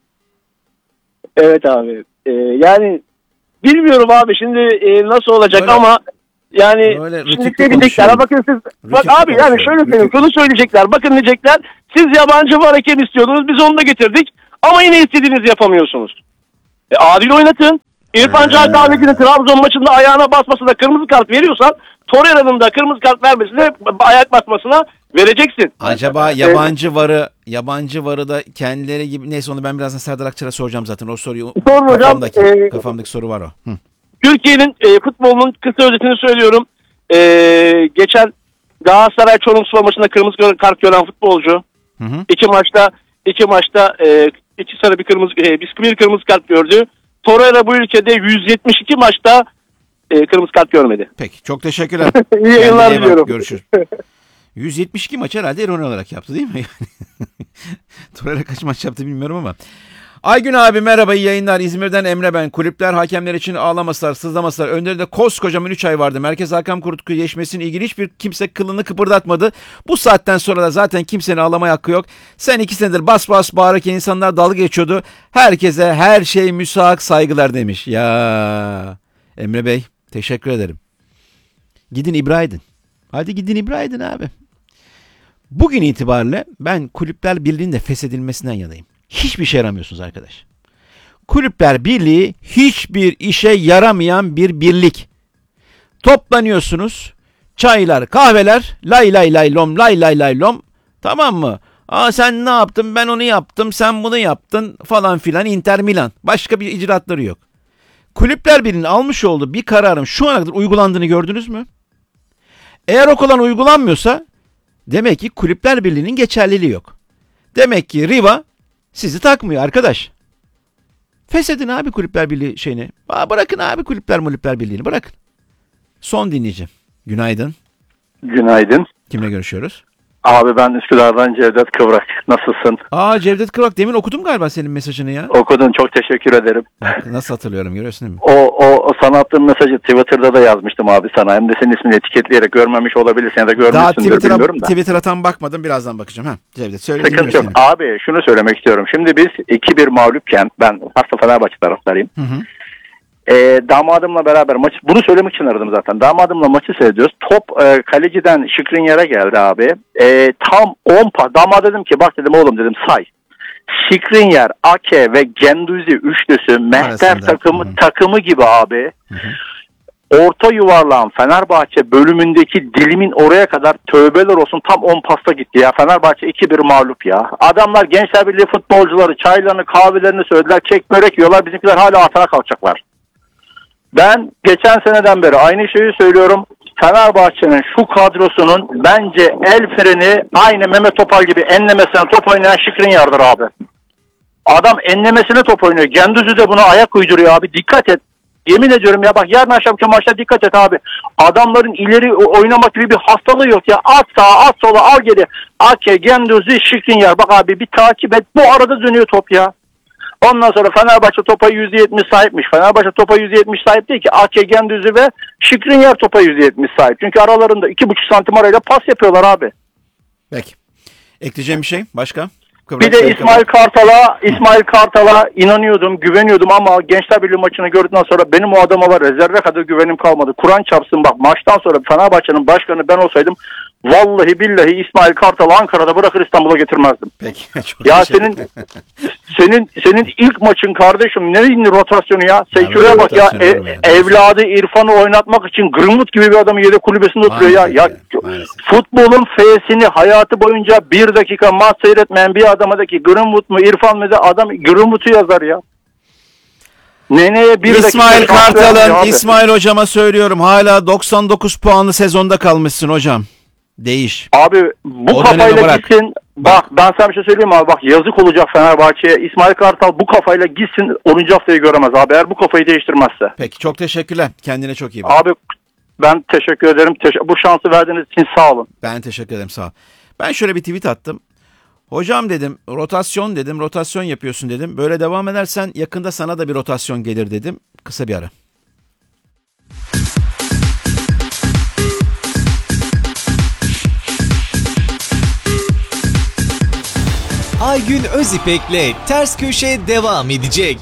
Evet abi. Ee, yani bilmiyorum abi şimdi e, nasıl olacak Böyle- ama yani Böyle şimdi rütükle şey diyecekler. konuşuyorum. Bakın siz bak Rütükle abi yani şöyle konuşuyorum, söyleyeyim. Şunu söyleyecekler. Bakın diyecekler. Siz yabancı var hakem istiyordunuz. Biz onu da getirdik. Ama yine istediğinizi yapamıyorsunuz. E, adil oynatın. İrfan Can Kahveci'nin Trabzon maçında ayağına basmasına kırmızı kart veriyorsan Torreira'nın da kırmızı kart vermesine ayak basmasına vereceksin. Acaba yabancı varı yabancı varı da kendileri gibi neyse onu ben birazdan Serdar Akçay'a soracağım zaten. O soruyu Sorun hocam. kafamdaki, Ee, kafamdaki soru var o. Hı. Türkiye'nin e, futbolunun kısa özetini söylüyorum. E, geçen Galatasaray Çorumspor maçında kırmızı kart gören futbolcu Hı hı. iki maçta iki maçta e, iki sarı bir kırmızı e, bir kırmızı kart gördü. Torreira bu ülkede yüz yetmiş iki maçta e, kırmızı kart görmedi. Peki çok teşekkürler. İyi yayınlar Kendine iyi bak, diliyorum. Görüşürüz. yüz yetmiş iki maç herhalde ironi olarak yaptı değil mi? Torreira kaç maç yaptı bilmiyorum ama. Aygün abi merhaba, iyi yayınlar. İzmir'den Emre ben. Kulüpler hakemler için ağlamasılar, sızlamasılar. Önlerinde koskocaman üç ay vardı. Merkez Hakem Kurulu geçmesiyle ilgili hiçbir kimse kılını kıpırdatmadı. Bu saatten sonra da zaten kimsenin ağlamaya hakkı yok. Sen iki senedir bas bas bağırırken insanlar dalga geçiyordu. Herkese her şey müsahak, saygılar demiş. Ya Emre Bey teşekkür ederim. Gidin ibra edin. Hadi gidin ibra edin abi. Bugün itibariyle ben Kulüpler Birliği'nin de feshedilmesinden yanayım. Hiçbir şey yaramıyorsunuz arkadaş. Kulüpler Birliği hiçbir işe yaramayan bir birlik. Toplanıyorsunuz. Çaylar, kahveler, lay lay lay lom, lay lay lay lom. Tamam mı? Aa sen ne yaptın? Ben onu yaptım. Sen bunu yaptın falan filan. Inter Milan. Başka bir icraatları yok. Kulüpler Birliği'nin almış olduğu bir kararın şu ana kadar uygulandığını gördünüz mü? Eğer o kalan uygulanmıyorsa demek ki Kulüpler Birliği'nin geçerliliği yok. Demek ki Riva sizi takmıyor arkadaş. Feshedin abi Kulüpler Birliği şeyini. Aa, bırakın abi Kulüpler Mulüpler Birliği'ni bırakın. Son dinleyici. Günaydın. Günaydın. Kimle görüşüyoruz? Abi ben Üsküdar'dan Cevdet Kıvrak. Nasılsın? Aa Cevdet Kıvrak, demin okudum galiba senin mesajını ya. Okudun, çok teşekkür ederim. Bak, nasıl hatırlıyorum, görüyorsun değil mi? O, o, o sana attığım mesajı Twitter'da da yazmıştım abi sana. Hem de senin ismini etiketleyerek görmemiş olabilirsin ya da Daha görmüşsündür Twitter'a, bilmiyorum da. Twitter'a tam bakmadım, birazdan bakacağım. Ha, Cevdet söyle. Sıkıntı yok. Abi şunu söylemek istiyorum. Şimdi biz iki bir mağlupken, ben hasta Fenerbahçe taraftarıyım. Hı hı. E, damadımla beraber maç, bunu söylemek için aradım zaten. Damadımla maçı seyrediyoruz. Top e, kaleciden Şikrinyar'a geldi abi. E, tam on pas. Damad dedim ki bak dedim oğlum dedim say. Şikrinyar, Ake ve Genduzi üçlüsü Mehter Arasında. takımı Hı hı. takımı gibi abi. Hı hı. Orta yuvarlağın Fenerbahçe bölümündeki dilimin oraya kadar tövbeler olsun tam on pasta gitti ya. Fenerbahçe iki bir mağlup ya. Adamlar Gençler Birliği futbolcuları çaylarını kahvelerini söylediler. Kek börek yiyorlar. Bizimkiler hala atana kalkacaklar. Ben geçen seneden beri aynı şeyi söylüyorum. Fenerbahçe'nin şu kadrosunun bence el freni aynı Mehmet Topal gibi enlemesine top oynayan Şikrinyar'dır abi. Adam enlemesine top oynuyor. Gendüzü de buna ayak uyduruyor abi. Dikkat et. Yemin ediyorum ya bak yarın akşamki maçta dikkat et abi. Adamların ileri oynamak gibi bir hastalığı yok ya. At sağa at sola al geri. Ake, Gendüzü, Şikrinyar. Bak abi bir takip et. Bu arada dönüyor top ya. Ondan sonra Fenerbahçe topa yüzde yetmiş sahipmiş. Fenerbahçe topa yüzde yetmiş sahip değil ki. Ake, Gendüzü ve Şikrinyar topa yüzde yetmiş sahip. Çünkü aralarında iki buçuk santim arayla pas yapıyorlar abi. Peki. Ekleyeceğim bir şey başka? Bir de İsmail Kartal'a İsmail Kartal'a inanıyordum, güveniyordum ama Gençler Birliği maçını gördükten sonra benim o adama var rezerve kadar güvenim kalmadı. Kur'an çarpsın bak, maçtan sonra Fenerbahçe'nin başkanı ben olsaydım vallahi billahi İsmail Kartal'ı Ankara'da bırakır İstanbul'a getirmezdim. Peki. Ya senin senin senin ilk maçın kardeşim, neyin rotasyonu ya? Sen şuraya bak ya, ev, evladı İrfan'ı oynatmak için Greenwood gibi bir adamı yedek kulübesinde oturuyor ya. Ya futbolun F'sini hayatı boyunca bir dakika maç seyretmeyen bir adama da ki Greenwood mu İrfan mı da adam Greenwood'u yazar ya. Neneye bir İsmail dakika Kartal'ın İsmail hocama söylüyorum, hala doksan dokuz puanlı sezonda kalmışsın hocam. Değiş. Abi bu o kafayla gitsin. Bak ben sana bir şey söyleyeyim abi. Bak yazık olacak Fenerbahçe'ye. İsmail Kartal bu kafayla gitsin, onuncu haftayı göremez abi. Eğer bu kafayı değiştirmezse. Peki çok teşekkürler. Kendine çok iyi bak. Abi ben teşekkür ederim. Teş- bu şansı verdiğiniz için sağ olun. Ben teşekkür ederim, sağ ol. Ben şöyle bir tweet attım. Hocam dedim, rotasyon dedim, rotasyon yapıyorsun dedim. Böyle devam edersen yakında sana da bir rotasyon gelir dedim. Kısa bir ara. Aygün Özipek'le Ters Köşe devam edecek.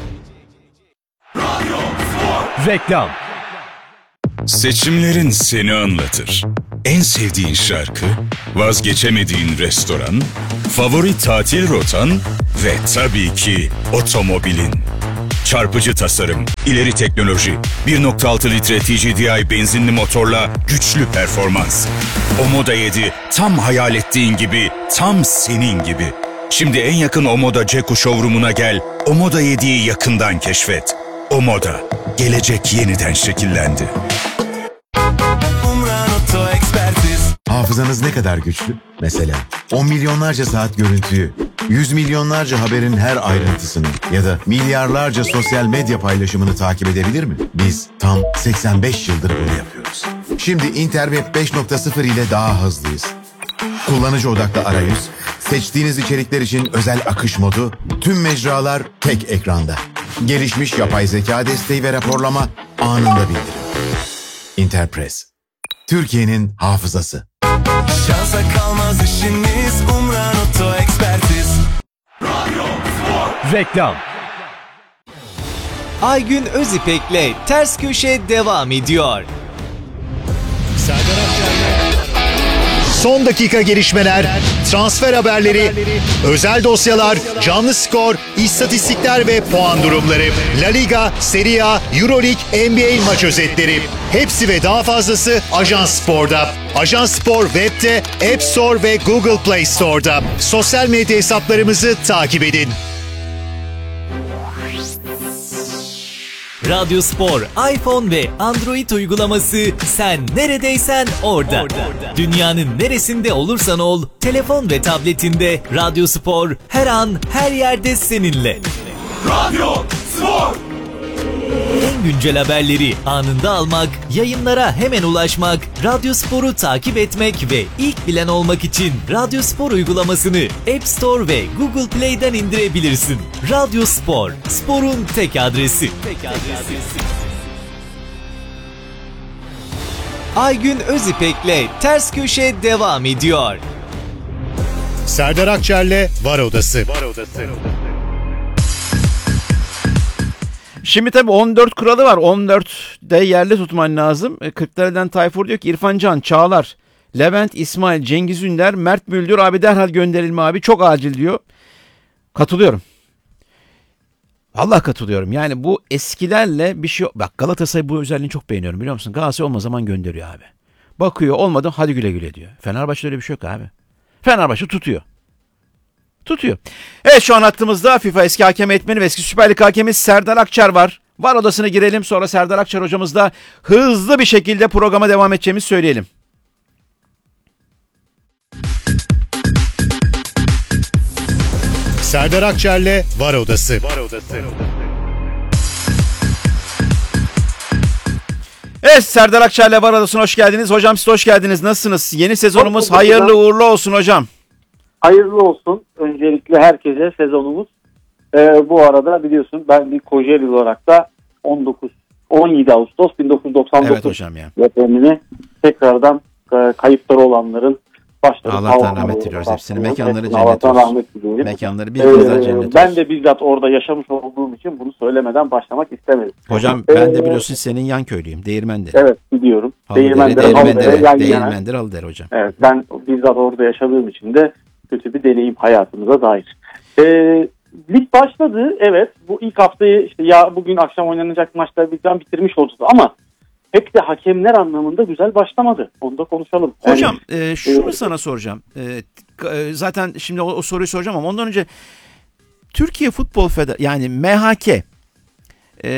Reklam. Seçimlerin seni anlatır. En sevdiğin şarkı, vazgeçemediğin restoran, favori tatil rotan ve tabii ki otomobilin. Çarpıcı tasarım, ileri teknoloji, bir nokta altı litre T G D I benzinli motorla güçlü performans. Omoda yedi tam hayal ettiğin gibi, tam senin gibi. Şimdi en yakın Omoda Ceku showroom'una gel, Omoda yediyi yakından keşfet. Omoda, gelecek yeniden şekillendi. Hafızanız ne kadar güçlü? Mesela on milyonlarca saat görüntüyü, yüz milyonlarca haberin her ayrıntısını ya da milyarlarca sosyal medya paylaşımını takip edebilir mi? Biz tam seksen beş yıldır bunu yapıyoruz. Şimdi Interweb beş nokta sıfır ile daha hızlıyız. Kullanıcı odaklı arayüz, seçtiğiniz içerikler için özel akış modu, tüm mecralar tek ekranda. Gelişmiş yapay zeka desteği ve raporlama anında bildirim. Interpress, Türkiye'nin hafızası. Şansa kalmaz işiniz, Umran Oto Ekspertiz. Reklam. Aygün Özipek'le Ters Köşe devam ediyor. Son dakika gelişmeler, transfer haberleri, özel dosyalar, canlı skor, istatistikler ve puan durumları, La Liga, Serie A, Euroleague, N B A maç özetleri. Hepsi ve daha fazlası Ajans Spor'da. Ajans Spor web'te, App Store ve Google Play Store'da. Sosyal medya hesaplarımızı takip edin. Radyo Spor, iPhone ve Android uygulaması sen neredeysen orada. orada. Dünyanın neresinde olursan ol, telefon ve tabletinde Radyo Spor her an her yerde seninle. Radyo Spor. En güncel haberleri anında almak, yayınlara hemen ulaşmak, Radyo Spor'u takip etmek ve ilk bilen olmak için Radyo Spor uygulamasını App Store ve Google Play'den indirebilirsin. Radyo Spor, sporun tek adresi. Tek adresi. Aygün Özipek'le Ters Köşe devam ediyor. Serdar Akçer'le Var Odası. Var Odası. Şimdi tabii on dört kuralı var. on dörtte yerli tutman lazım. kırklardan Tayfur diyor ki İrfan Can, Çağlar, Levent, İsmail, Cengiz Ünder, Mert Müldür abi derhal gönderilme abi. Çok acil diyor. Katılıyorum. Allah katılıyorum. Yani bu eskilerle bir şey... Bak Galatasaray bu özelliğini çok beğeniyorum, biliyor musun? Galatasaray olma zaman gönderiyor abi. Bakıyor olmadı, hadi güle güle diyor. Fenerbahçe'de öyle bir şey yok abi. Fenerbahçe tutuyor. Tutuyor. Evet, şu an hattımızda FIFA eski hakem eğitmeni ve eski Süper Lig hakemi Serdar Akçer var. Var odasına girelim, sonra Serdar Akçer hocamızla hızlı bir şekilde programa devam edeceğimizi söyleyelim. Serdar Akçer'le Var Odası. Var Odası. Evet, Serdar Akçer'le Var Odası'na hoş geldiniz. Hocam siz hoş geldiniz. Nasılsınız? Yeni sezonumuz hayırlı uğurlu olsun hocam. Hayırlı olsun. Öncelikle herkese sezonumuz. Ee, bu arada biliyorsun ben bir Kocaeli olarak da on dokuz on yedi Ağustos bin dokuz yüz doksan dokuz evet hocam ya. depremini tekrardan e, kayıpları olanların başladı. Allah'tan rahmet diliyoruz hepsini. Mekanları cennet Allah'tan olsun. rahmet diliyorum. Mekanları bir kez daha cennet olsun. Ben de bizzat orada yaşamış olduğum için bunu söylemeden başlamak istemedim. Hocam ben de biliyorsun senin yan köylüyüm. Değirmendere. Evet biliyorum. Değirmendere, Değirmendere, yan Değirmendere Alıdere hocam. Evet, ben bizzat orada yaşadığım için de kötü bir deneyim hayatımıza dair. Ee, lig başladı. Evet, bu ilk haftayı işte ya bugün akşam oynanacak maçları bizden bitirmiş oldu ama pek de hakemler anlamında güzel başlamadı. Onu da konuşalım. Hocam yani, e, şunu e, sana soracağım. E, zaten şimdi o, o soruyu soracağım ama ondan önce Türkiye Futbol Federasyonu yani M H K e,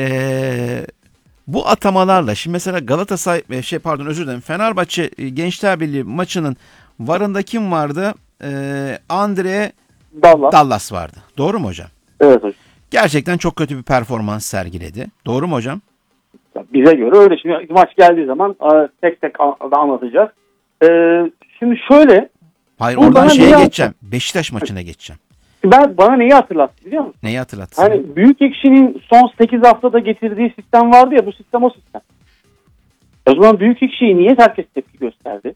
bu atamalarla şimdi mesela Galatasaray şey pardon özür dilerim Fenerbahçe Gençler Birliği maçının varında kim vardı? E, Andre Dallas. Dallas vardı. Doğru mu hocam? Evet hocam. Gerçekten çok kötü bir performans sergiledi. Doğru mu hocam? Bize göre öyle. Şimdi maç geldiği zaman tek tek da anlatacağız. Ee, şimdi şöyle. Hayır oradan şeye geçeceğim. Beşiktaş maçına geçeceğim. Ben bana neyi hatırlattı biliyor musun? Neyi hatırlattı? Hani Büyükekşi'nin son sekiz haftada getirdiği sistem vardı ya bu sistem o sistem. O zaman Büyükekşi'yi niye herkes tepki gösterdi?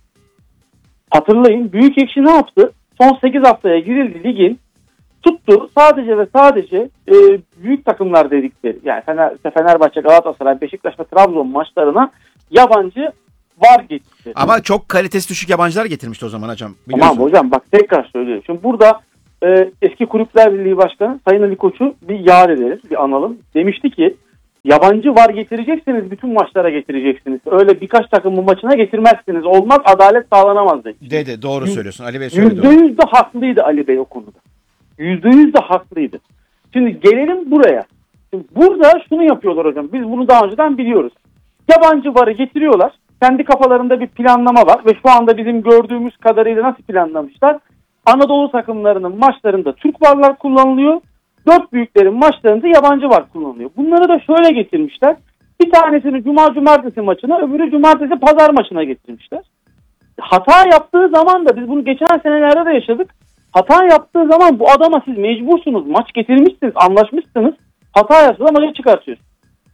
Hatırlayın Büyükekşi ne yaptı? Son sekiz haftaya girildi ligin. Tuttu sadece ve sadece e, büyük takımlar dedikleri yani Fener, Fenerbahçe, Galatasaray, Beşiktaş ve Trabzon maçlarına yabancı var getirdi. Ama çok kalitesi düşük yabancılar getirmişti o zaman hocam. Tamam hocam bak tekrar söylüyorum. Şimdi burada e, eski Kulüpler Birliği Başkanı Sayın Ali Koç'u bir yad ederiz, bir analım. Demişti ki yabancı var getireceksiniz bütün maçlara getireceksiniz. Öyle birkaç takımın maçına getirmezsiniz. Olmaz adalet sağlanamaz dedi. Dedi doğru söylüyorsun Ali Bey söyledi. yüzde yüz de haklıydı Ali Bey o konuda. yüzde yüz de haklıydı. Şimdi gelelim buraya. Şimdi burada şunu yapıyorlar hocam. Biz bunu daha önceden biliyoruz. Yabancı varı getiriyorlar. Kendi kafalarında bir planlama var ve şu anda bizim gördüğümüz kadarıyla nasıl planlamışlar? Anadolu takımlarının maçlarında Türk varlar kullanılıyor. Dört büyüklerin maçlarında yabancı var kullanılıyor. Bunları da şöyle getirmişler. Bir tanesini Cuma Cumartesi maçına, öbürü Cumartesi Pazar maçına getirmişler. Hata yaptığı zaman da biz bunu geçen senelerde de yaşadık. Hata yaptığı zaman bu adama siz mecbursunuz. Maç getirmişsiniz, anlaşmışsınız. Hata yapsa da maçı çıkartıyorsunuz.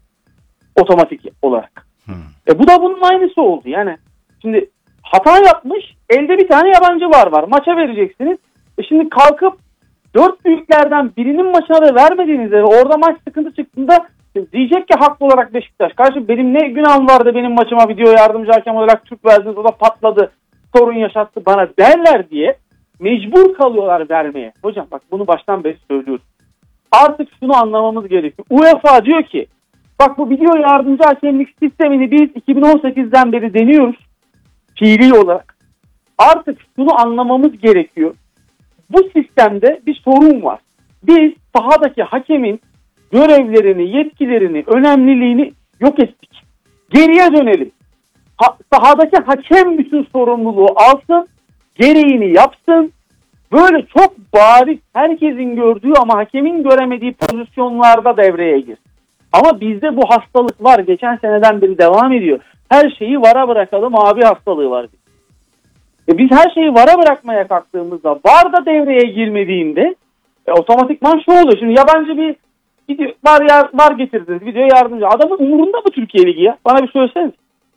Otomatik olarak. Hmm. E bu da bunun aynısı oldu. Yani şimdi hata yapmış, elde bir tane yabancı var var. Maça vereceksiniz. E şimdi kalkıp dört büyüklerden birinin maçına da vermediğinizde ve orada maç sıkıntı çıktığında diyecek ki haklı olarak Beşiktaş. Kardeşim benim ne günahım vardı benim maçıma video yardımcı hakem olarak Türk verdiniz. O da patladı. Sorun yaşattı bana derler diye mecbur kalıyorlar vermeye. Hocam bak bunu baştan beri söylüyoruz. Artık şunu anlamamız gerekiyor. UEFA diyor ki bak bu video yardımcı hakemlik sistemini biz iki bin on sekizden beri deniyoruz. Fiili olarak. Artık şunu anlamamız gerekiyor. Bu sistemde bir sorun var. Biz sahadaki hakemin görevlerini, yetkilerini, önemliliğini yok ettik. Geriye dönelim. Ha, sahadaki hakem bütün sorumluluğu alsın, gereğini yapsın. Böyle çok bariz herkesin gördüğü ama hakemin göremediği pozisyonlarda devreye gir. Ama bizde bu hastalık var. Geçen seneden beri devam ediyor. Her şeyi vara bırakalım abi hastalığı var. E biz her şeyi vara bırakmaya kalktığımızda var da devreye girmediğinde e, otomatikman şu oluyor. Şimdi yabancı bir video, var, ya, var getirdiniz video yardımcı. Adamın umurunda mı Türkiye Ligi ya? Bana bir söyleseniz.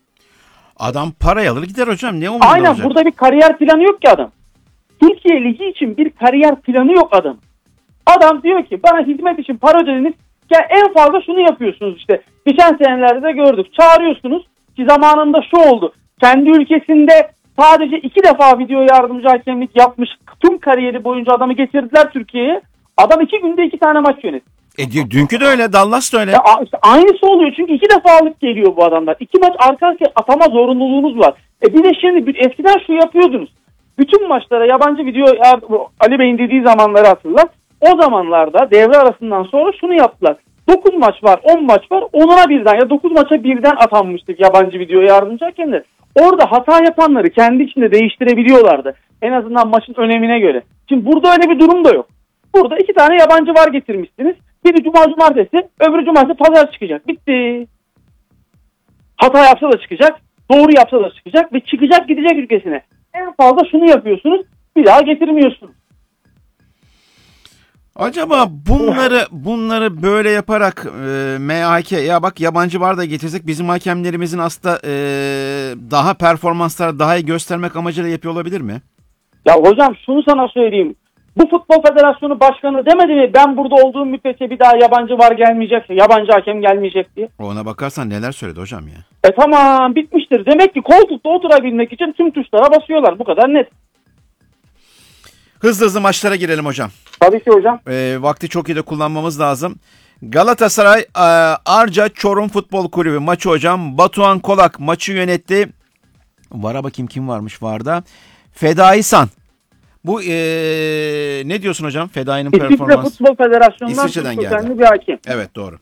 Adam parayı alır gider hocam. Ne umurunda Aynen olacak? burada bir kariyer planı yok ki adam. Türkiye Ligi için bir kariyer planı yok adam. Adam diyor ki bana hizmet için para ödediniz. Ya en fazla şunu yapıyorsunuz işte. Geçen senelerde de gördük. Çağırıyorsunuz ki zamanında şu oldu. Kendi ülkesinde sadece iki defa video yardımcı hakemlik yapmış. Tüm kariyeri boyunca adamı getirdiler Türkiye'ye. Adam iki günde iki tane maç yönetti. E, dünkü de öyle, Dallas da öyle. Ya, işte aynısı oluyor çünkü iki defalık geliyor bu adamlar. İki maç arka arkaya atama zorunluluğunuz var. E bir de şimdi eskiden şu yapıyordunuz. Bütün maçlara yabancı video Ali Bey'in dediği zamanları hatırlar. O zamanlarda devre arasından sonra şunu yaptılar. dokuz maç var, on maç var. onuna birden ya dokuz maça birden atanmıştık yabancı video yardımcı hakemler. Orada hata yapanları kendi içinde değiştirebiliyorlardı. En azından maçın önemine göre. Şimdi burada öyle bir durum da yok. Burada iki tane yabancı var getirmişsiniz. Biri cuma cumartesi, öbürü cumartesi pazar çıkacak. Bitti. Hata yapsa da çıkacak, doğru yapsa da çıkacak ve çıkacak gidecek ülkesine. En fazla şunu yapıyorsunuz, bir daha getirmiyorsunuz. Acaba bunları bunları böyle yaparak e, M H K ya bak yabancı var da getirsek bizim hakemlerimizin aslında e, daha performanslar daha iyi göstermek amacıyla yapıyor olabilir mi? Ya hocam şunu sana söyleyeyim. Bu Futbol Federasyonu Başkanı demedi mi ben burada olduğum müddetçe bir daha yabancı var gelmeyecek, yabancı hakem gelmeyecek diye. Ona bakarsan neler söyledi hocam ya. E tamam bitmiştir. Demek ki koltukta oturabilmek için tüm tuşlara basıyorlar. Bu kadar net. Hızlı hızlı maçlara girelim hocam. Tabii ki hocam. E, vakti çok iyi de kullanmamız lazım. Galatasaray e, Arca Çorum Futbol Kulübü maçı hocam. Batuhan Kolak maçı yönetti. Vara bakayım kim varmış varda. Fedai San. Bu ee, ne diyorsun hocam? Fedai'nin performansı. İsviçre Futbol Federasyonu'ndan İsviçre'den geldi. bir hakem. Evet doğru.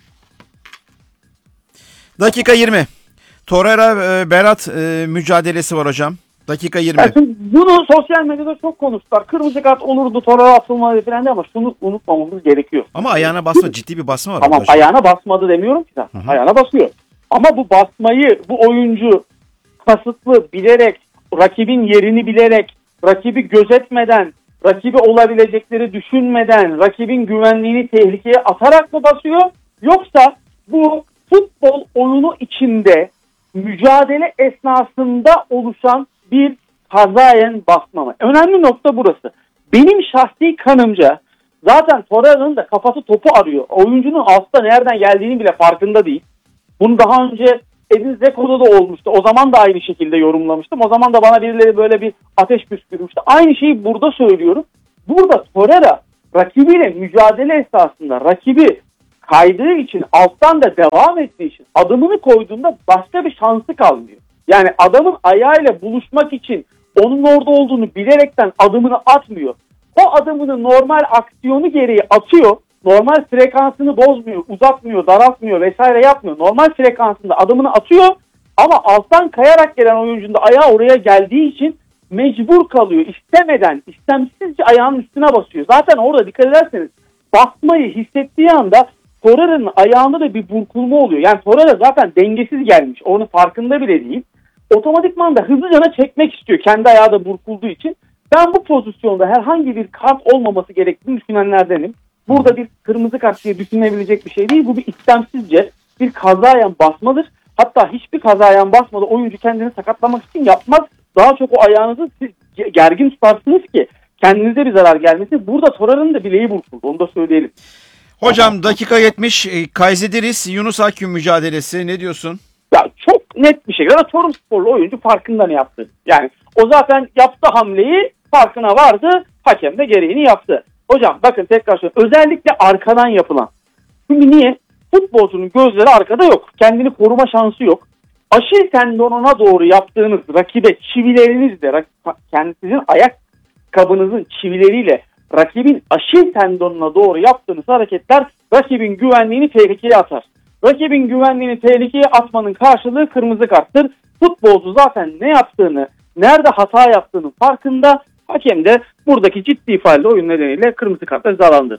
Dakika yirmi. Torreira e, Berat e, mücadelesi var hocam. Dakika yirmi. Yani bunu sosyal medyada çok konuştular. Kırmızı kart olurdu, Torreira atılmalı falan diye ama şunu unutmamamız gerekiyor. Ama ayağına basma, ciddi bir basma var. Tamam hocam. ayağına basmadı demiyorum ki zaten. Hı-hı. Ayağına basıyor. Ama bu basmayı bu oyuncu kasıtlı bilerek, rakibin yerini bilerek, rakibi gözetmeden, rakibi olabilecekleri düşünmeden, rakibin güvenliğini tehlikeye atarak mı basıyor? Yoksa bu futbol oyunu içinde mücadele esnasında oluşan bir kazayen basma mı? Önemli nokta burası. Benim şahsi kanımca zaten Torreira'nın da kafası topu arıyor. Oyuncunun altta nereden geldiğini bile farkında değil. Bunu daha önce Edin Zeko'da da olmuştu. O zaman da aynı şekilde yorumlamıştım. O zaman da bana birileri böyle bir ateş püskürmüştü. Aynı şeyi burada söylüyorum. Burada Torreira rakibiyle mücadele esnasında rakibi kaydığı için alttan da devam ettiği için adımını koyduğunda başka bir şansı kalmıyor. Yani adamın ayağıyla buluşmak için onun orada olduğunu bilerekten adımını atmıyor. O adımını normal aksiyonu gereği atıyor. Normal frekansını bozmuyor, uzatmıyor, daraltmıyor vesaire yapmıyor. Normal frekansında adımını atıyor ama alttan kayarak gelen oyuncunun da ayağı oraya geldiği için mecbur kalıyor. İstemeden, istemsizce ayağının üstüne basıyor. Zaten orada dikkat ederseniz basmayı hissettiği anda Torreira'nın ayağında da bir burkulma oluyor. Yani Torreira zaten dengesiz gelmiş. Onun farkında bile değil. Otomatikman da hızlıca çekmek istiyor kendi ayağı da burkulduğu için. Ben bu pozisyonda herhangi bir kart olmaması gerektiğini düşünenlerdenim. Burada bir kırmızı kart diye düşünülebilecek bir şey değil. Bu bir istemsizce bir kazayan basmadır. Hatta hiçbir kazayan basmada oyuncu kendini sakatlamak için yapmaz. Daha çok o ayağınızı siz gergin tutarsınız ki kendinize bir zarar gelmesin. Burada Torreira'nın da bileği burkuldu. Onu da söyleyelim. Hocam dakika yetmiş. Kayseridiris Yunus Akgün mücadelesi. Ne diyorsun? Ya çok net bir şekilde Çorum Sporlu oyuncu farkında ne yaptı? Yani o zaten yaptı hamleyi, farkına vardı. Hakem de gereğini yaptı. Hocam bakın tekrar söylüyorum. Özellikle arkadan yapılan. Çünkü niye? Futbolcunun gözleri arkada yok. Kendini koruma şansı yok. Aşil tendonuna doğru yaptığınız rakibe çivilerinizle, kendi sizin ayak kabınızın çivileriyle rakibin aşil tendonuna doğru yaptığınız hareketler rakibin güvenliğini tehlikeye atar. Rakibin güvenliğini tehlikeye atmanın karşılığı kırmızı karttır. Futbolcu zaten ne yaptığını, nerede hata yaptığının farkında. Hakem de buradaki ciddi faulle oyun nedeniyle kırmızı kartla cezalandırdı.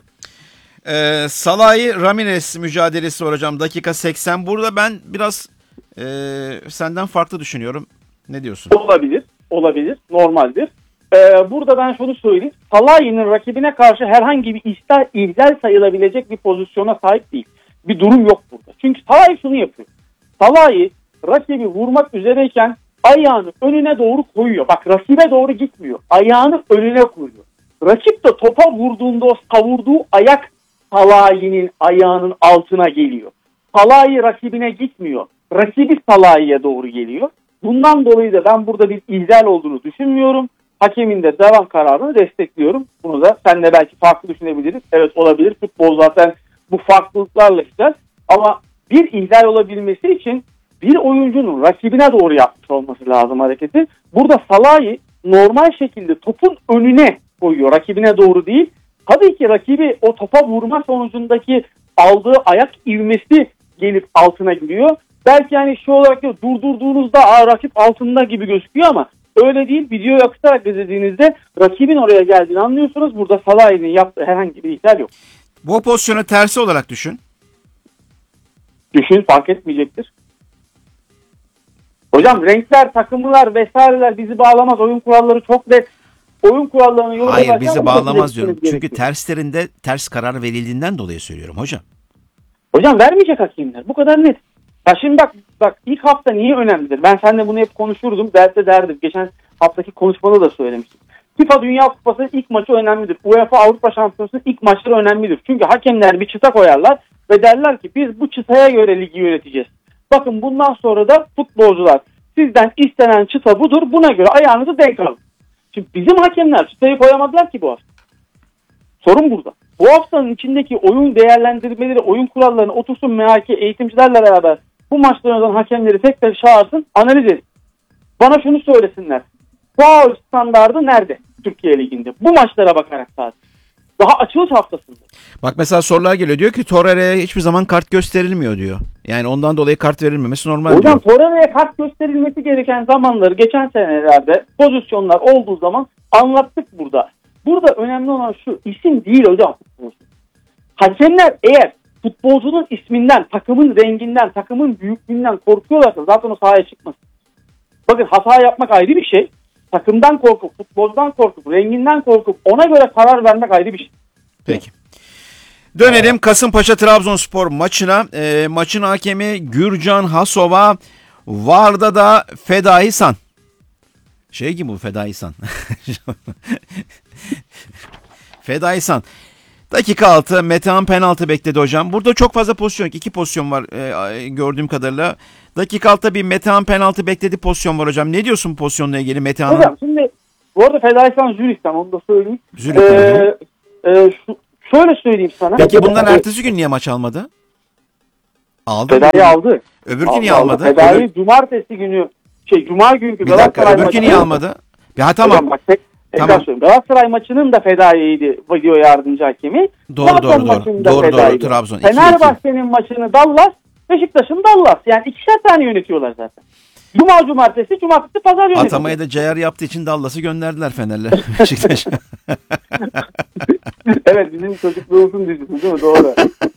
Ee, Salahi Ramirez mücadelesi var hocam. Dakika seksen. Burada ben biraz e, senden farklı düşünüyorum. Ne diyorsun? Olabilir. Olabilir. Normaldir. Ee, burada ben şunu söyleyeyim. Salahi'nin rakibine karşı herhangi bir ihlal, ihlal sayılabilecek bir pozisyona sahip değil. Bir durum yok burada. Çünkü Salahi şunu yapıyor. Salahi rakibi vurmak üzereyken ayağını önüne doğru koyuyor. Bak rakibe doğru gitmiyor. Ayağını önüne koyuyor. Rakip de topa vurduğunda o savurduğu ayak Salahi'nin ayağının altına geliyor. Salahi rakibine gitmiyor. Rakibi Salahi'ye doğru geliyor. Bundan dolayı da ben burada bir ihlal olduğunu düşünmüyorum. Hakemin de devam kararını destekliyorum. Bunu da seninle belki farklı düşünebiliriz. Evet olabilir. Futbol zaten bu farklılıklarla gider. Ama bir ihlal olabilmesi için bir oyuncunun rakibine doğru yapmış olması lazım hareketi. Burada Salahi normal şekilde topun önüne koyuyor. Rakibine doğru değil. Tabii ki rakibi o topa vurma sonucundaki aldığı ayak ivmesi gelip altına giriyor. Belki yani şu olarak da durdurduğunuzda aa, rakip altında gibi gözüküyor ama öyle değil. Videoyu akıtarak izlediğinizde rakibin oraya geldiğini anlıyorsunuz. Burada Salahi'nin yaptığı herhangi bir ihlal yok. Bu pozisyonu tersi olarak düşün. Düşün, fark etmeyecektir. Hocam renkler, takımlar vesaireler bizi bağlamaz. Oyun kuralları çok net. oyun kurallarını yorum Hayır yaparken bizi bunu bağlamaz da diyorum. bilmeniz Çünkü gerekiyor. terslerinde ters karar verildiğinden dolayı söylüyorum hocam. Hocam vermeyecek hakemler. Bu kadar net. Ya şimdi bak bak ilk hafta niye önemlidir? Ben seninle bunu hep konuşurdum. Dertte derdim. Geçen haftaki konuşmada da söylemiştim. FIFA Dünya Kupası ilk maçı önemlidir. UEFA Avrupa Şampiyonası'nın ilk maçları önemlidir. Çünkü hakemler bir çıta koyarlar ve derler ki biz bu çıtaya göre ligi yöneteceğiz. Bakın bundan sonra da futbolcular sizden istenen çıta budur. Buna göre ayağınızı denk alın. Şimdi bizim hakemler çıtayı koyamadılar ki bu hafta. Sorun burada. Bu haftanın içindeki oyun değerlendirmeleri, oyun kurallarını otursun M H K eğitimcilerle beraber bu maçtan özen hakemleri tek tek çağırsın, analiz edin. Bana şunu söylesinler. Faul standardı nerede Türkiye Ligi'nde? Bu maçlara bakarak sadece. Daha açılış haftasında. Bak mesela sorular geliyor. Diyor ki Torreira'ya hiçbir zaman kart gösterilmiyor diyor. Yani ondan dolayı kart verilmemesi normal Hocam diyor. Torreira'ya kart gösterilmesi gereken zamanları geçen senelerde pozisyonlar olduğu zaman anlattık burada. Burada önemli olan şu, isim değil hocam futbolcu. Hakemler eğer futbolcunun isminden, takımın renginden, takımın büyüklüğünden korkuyorlarsa zaten o sahaya çıkmasın. Bakın hata yapmak ayrı bir şey. Takımdan korkup, futbolcudan korkup, renginden korkup ona göre karar vermek ayrı bir şey. Peki. Dönelim Kasımpaşa Trabzonspor maçına. E, maçın hakemi Gürcan Hasova. Varda da Fedai San. Şey gibi bu Fedai San. Fedai San. Dakika altı Metehan penaltı bekledi hocam. Burada çok fazla pozisyon yok. İki pozisyon var e, gördüğüm kadarıyla. Dakika altıda bir Metehan penaltı bekledi pozisyon var hocam. Ne diyorsun bu pozisyonla ilgili Metehan'ın? Hocam şimdi bu arada Fedaysan Zürih'ten onu da söyleyeyim. Zürih'ten. Ee, e, şu, şöyle söyleyeyim sana. Peki bundan ertesi gün niye maç almadı? Aldı. Feda'yı aldı. Öbürkü niye aldı, almadı? Feda'yı Öbür... cumartesi günü şey cuma günkü Bir dakika Galatasaray öbürkü niye almadı? Ya tamam. Hocam bak tek, tekrar Tamam. söyleyeyim. Galatasaray maçının da Feda'yıydı video yardımcı hakemi. Doğru, Trabzon doğru, doğru. maçında Doğru, doğru. Feda'ydı. Trabzon. iki iki. Fenerbahçe'nin maçını Dallas, Beşiktaş'ın Dallas. Yani ikişer tane yönetiyorlar zaten. Cuma cumartesi, cumartesi pazar yönetiyor. Atamayı da C R yaptığı için Dallas'ı gönderdiler Fener'le. Beşiktaş. Evet bizim çocukluğumuzun dizisi değil mi? Doğru.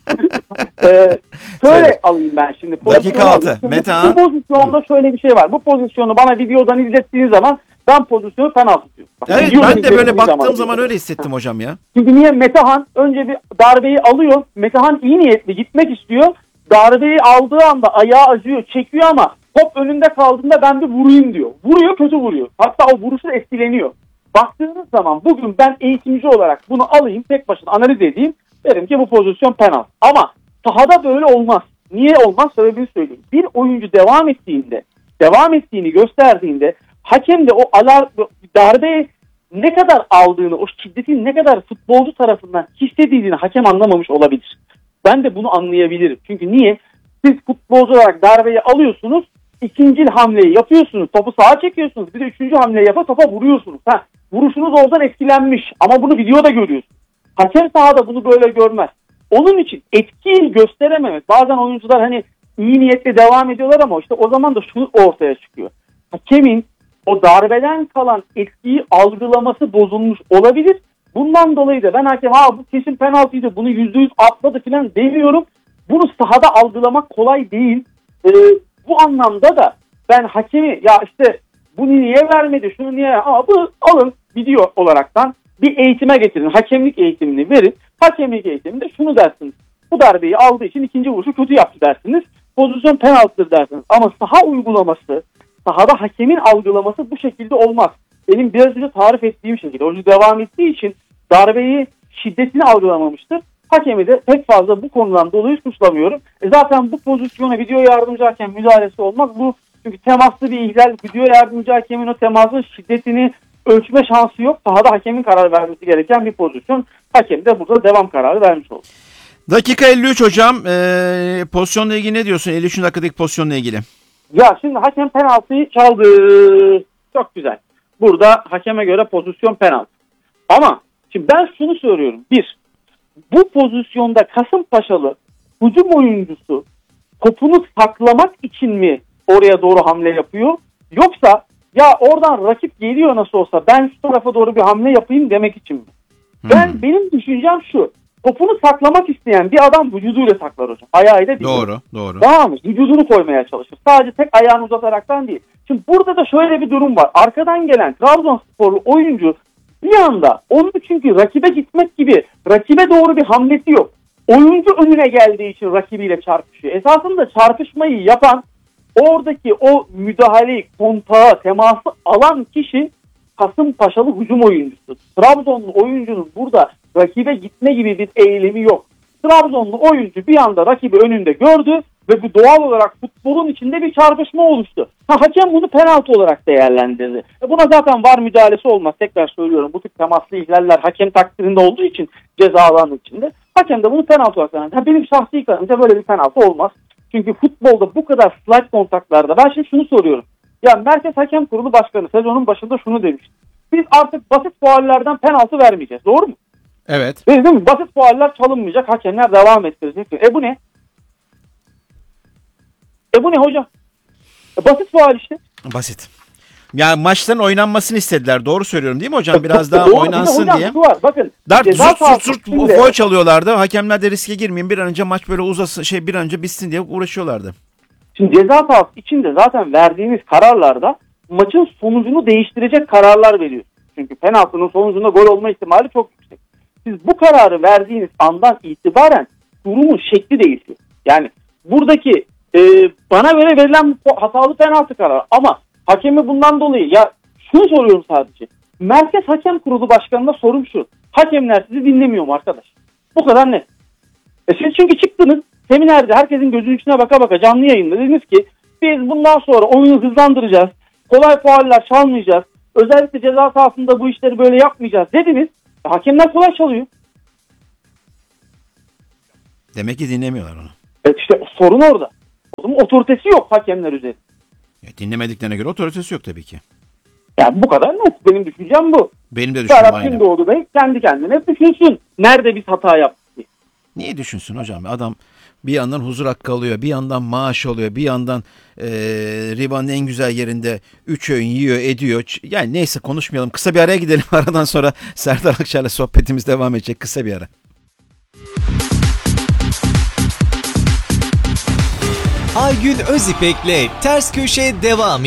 ee, şöyle Evet. alayım ben şimdi. Dakika Pozisyonu- altı. Bu- Metehan. Bu pozisyonda şöyle bir şey var. Bu pozisyonu bana videodan izlettiğiniz zaman ben pozisyonu penaltı diyorum. Bak, Evet videodan ben de böyle izlettiğiniz baktığım zaman öyle hissettim hocam ya. Çünkü niye? Metehan önce bir darbeyi alıyor. Metehan iyi niyetli gitmek istiyor. Darbeyi aldığı anda ayağı acıyor, çekiyor ama top önünde kaldığında ben bir vurayım diyor. Vuruyor, kötü vuruyor. Hatta o vuruşu etkileniyor. Baktığınız zaman bugün ben eğitimci olarak bunu alayım, tek başına analiz edeyim. Derim ki bu pozisyon penaltı. Ama sahada böyle olmaz. Niye olmaz? Sebebini söyleyeyim. Bir oyuncu devam ettiğinde, devam ettiğini gösterdiğinde hakem de o alar darbeyi ne kadar aldığını, o şiddetin ne kadar futbolcu tarafından hissedildiğini hakem anlamamış olabilir. Ben de bunu anlayabilirim. Çünkü niye? Siz futbolcu olarak darbeyi alıyorsunuz, ikinci hamleyi yapıyorsunuz, topu sağa çekiyorsunuz, bir de üçüncü hamleyi yapıp topa vuruyorsunuz. Ha, vuruşunuz oradan etkilenmiş ama bunu videoda görüyorsunuz. Hakem sahada bunu böyle görmez. Onun için etkiyi gösterememek. Bazen oyuncular hani iyi niyetle devam ediyorlar ama işte o zaman da şu ortaya çıkıyor. Hakemin o darbeden kalan etkiyi algılaması bozulmuş olabilir. Bundan dolayı da ben hakem ha bu kesin penaltıydı, bunu yüzde yüz atladı falan demiyorum. Bunu sahada algılamak kolay değil. Ee, bu anlamda da ben hakemi ya işte bunu niye vermedi, şunu niye, ama bu alın video olaraktan bir eğitime getirin. Hakemlik eğitimini verin. Hakemlik eğitiminde şunu dersiniz. Bu darbeyi aldığı için ikinci vuruşu kötü yaptı dersiniz. Pozisyon penaltıdır dersiniz. Ama saha uygulaması, sahada hakemin algılaması bu şekilde olmaz. Benim biraz önce tarif ettiğim şekilde. Oyuncu devam ettiği için darbeyi, şiddetini algılamamıştır. Hakemi de pek fazla bu konudan dolayı suçlamıyorum. E zaten bu pozisyona video yardımcı hakem müdahalesi olmaz. Bu çünkü temaslı bir ihlal. Video yardımcı hakemin o temasın şiddetini ölçme şansı yok. Sahada hakemin karar vermesi gereken bir pozisyon. Hakem de burada devam kararı vermiş oldu. Dakika elli üç hocam. Ee, pozisyonla ilgili ne diyorsun? elli üç dakikadaki pozisyonla ilgili. Ya şimdi hakem penaltıyı çaldı. Çok güzel. Burada hakeme göre pozisyon penaltı. Ama şimdi ben şunu söylüyorum. Bir, bu pozisyonda Kasımpaşalı hücum oyuncusu topunu saklamak için mi oraya doğru hamle yapıyor? Yoksa ya oradan rakip geliyor nasıl olsa ben şu tarafa doğru bir hamle yapayım demek için mi? Hmm. Ben benim düşüncem şu. Topunu saklamak isteyen bir adam vücuduyla saklar hocam. Ayağıyla değil. Doğru, doğru. Tamam mı? Vücudunu koymaya çalışır. Sadece tek ayağını uzataraktan değil. Şimdi burada da şöyle bir durum var. Arkadan gelen Trabzonsporlu oyuncu Bir anda onun çünkü rakibe gitmek gibi rakibe doğru bir hamlesi yok. Oyuncu önüne geldiği için rakibiyle çarpışıyor. Esasında çarpışmayı yapan, oradaki o müdahaleyi, kontağı, teması alan kişi Kasımpaşalı hücum oyuncusu. Trabzonlu oyuncunun burada rakibe gitme gibi bir eğilimi yok. Trabzonlu oyuncu bir anda rakibi önünde gördü ve bu doğal olarak futbolun içinde bir çarpışma oluştu. Ha, hakem bunu penaltı olarak değerlendirdi. E buna zaten var müdahalesi olmaz. Tekrar söylüyorum, bu tip temaslı ihlaller hakem takdirinde olduğu için ceza alanı içinde. Hakem de bunu penaltı olarak değerlendirdi. Benim şahsi kanımca böyle bir penaltı olmaz. Çünkü futbolda bu kadar slide kontaklarda ben şimdi şunu soruyorum. Ya Merkez Hakem Kurulu Başkanı sezonun başında şunu demişti. Biz artık basit faullerden penaltı vermeyeceğiz. Doğru mu? Evet. Değil mi? Basit fauller çalınmayacak. Hakemler devam ettirecek. E bu ne? E bu ne hocam? E basit faul işte. Basit. Yani maçların oynanmasını istediler. Doğru söylüyorum değil mi hocam? Biraz daha Doğru, oynansın hocam, diye. şu var. Bakın. Dart ceza zurt zurt sahası zurt içinde- foul çalıyorlardı. Hakemler de riske girmeyin. Bir an önce maç böyle uzasın, şey bir an önce bitsin diye uğraşıyorlardı. Şimdi ceza sahası içinde zaten verdiğimiz kararlarda maçın sonucunu değiştirecek kararlar veriyor. Çünkü penaltının sonucunda gol olma ihtimali çok yüksek. Siz bu kararı verdiğiniz andan itibaren durumun şekli değişiyor. Yani buradaki e, bana göre verilen bu hatalı penaltı kararı ama hakemi bundan dolayı ya şunu soruyorum sadece. Merkez Hakem Kurulu Başkanı'na sorum şu. Hakemler sizi dinlemiyor mu arkadaş? Bu kadar net. E siz çünkü çıktınız seminerde herkesin gözünün içine baka baka canlı yayında dediniz ki biz bundan sonra oyunu hızlandıracağız. Kolay fauller çalmayacağız. Özellikle ceza sahasında bu işleri böyle yapmayacağız dediniz. E, hakemler kolay çalıyor. Demek ki dinlemiyorlar onu. E işte sorun orada. O zaman otoritesi yok hakemler üzerinde. Ya dinlemediklerine göre otoritesi yok tabii ki. Yani bu kadar net. Benim düşüncem bu. Benim de düşüncem Serhat aynı. Gündoğdu Bey kendi kendine düşünsün. Nerede biz hata yaptık diye. Niye düşünsün hocam? Adam bir yandan huzur hakkı alıyor, bir yandan maaş alıyor, bir yandan ee, Riva'nın en güzel yerinde üç öğün yiyor, ediyor. Ç- Yani neyse konuşmayalım. Kısa bir araya gidelim. Aradan sonra Serdar Akçay'la sohbetimiz devam edecek. Kısa bir ara. Aygün Özipek'le Ters Köşe devam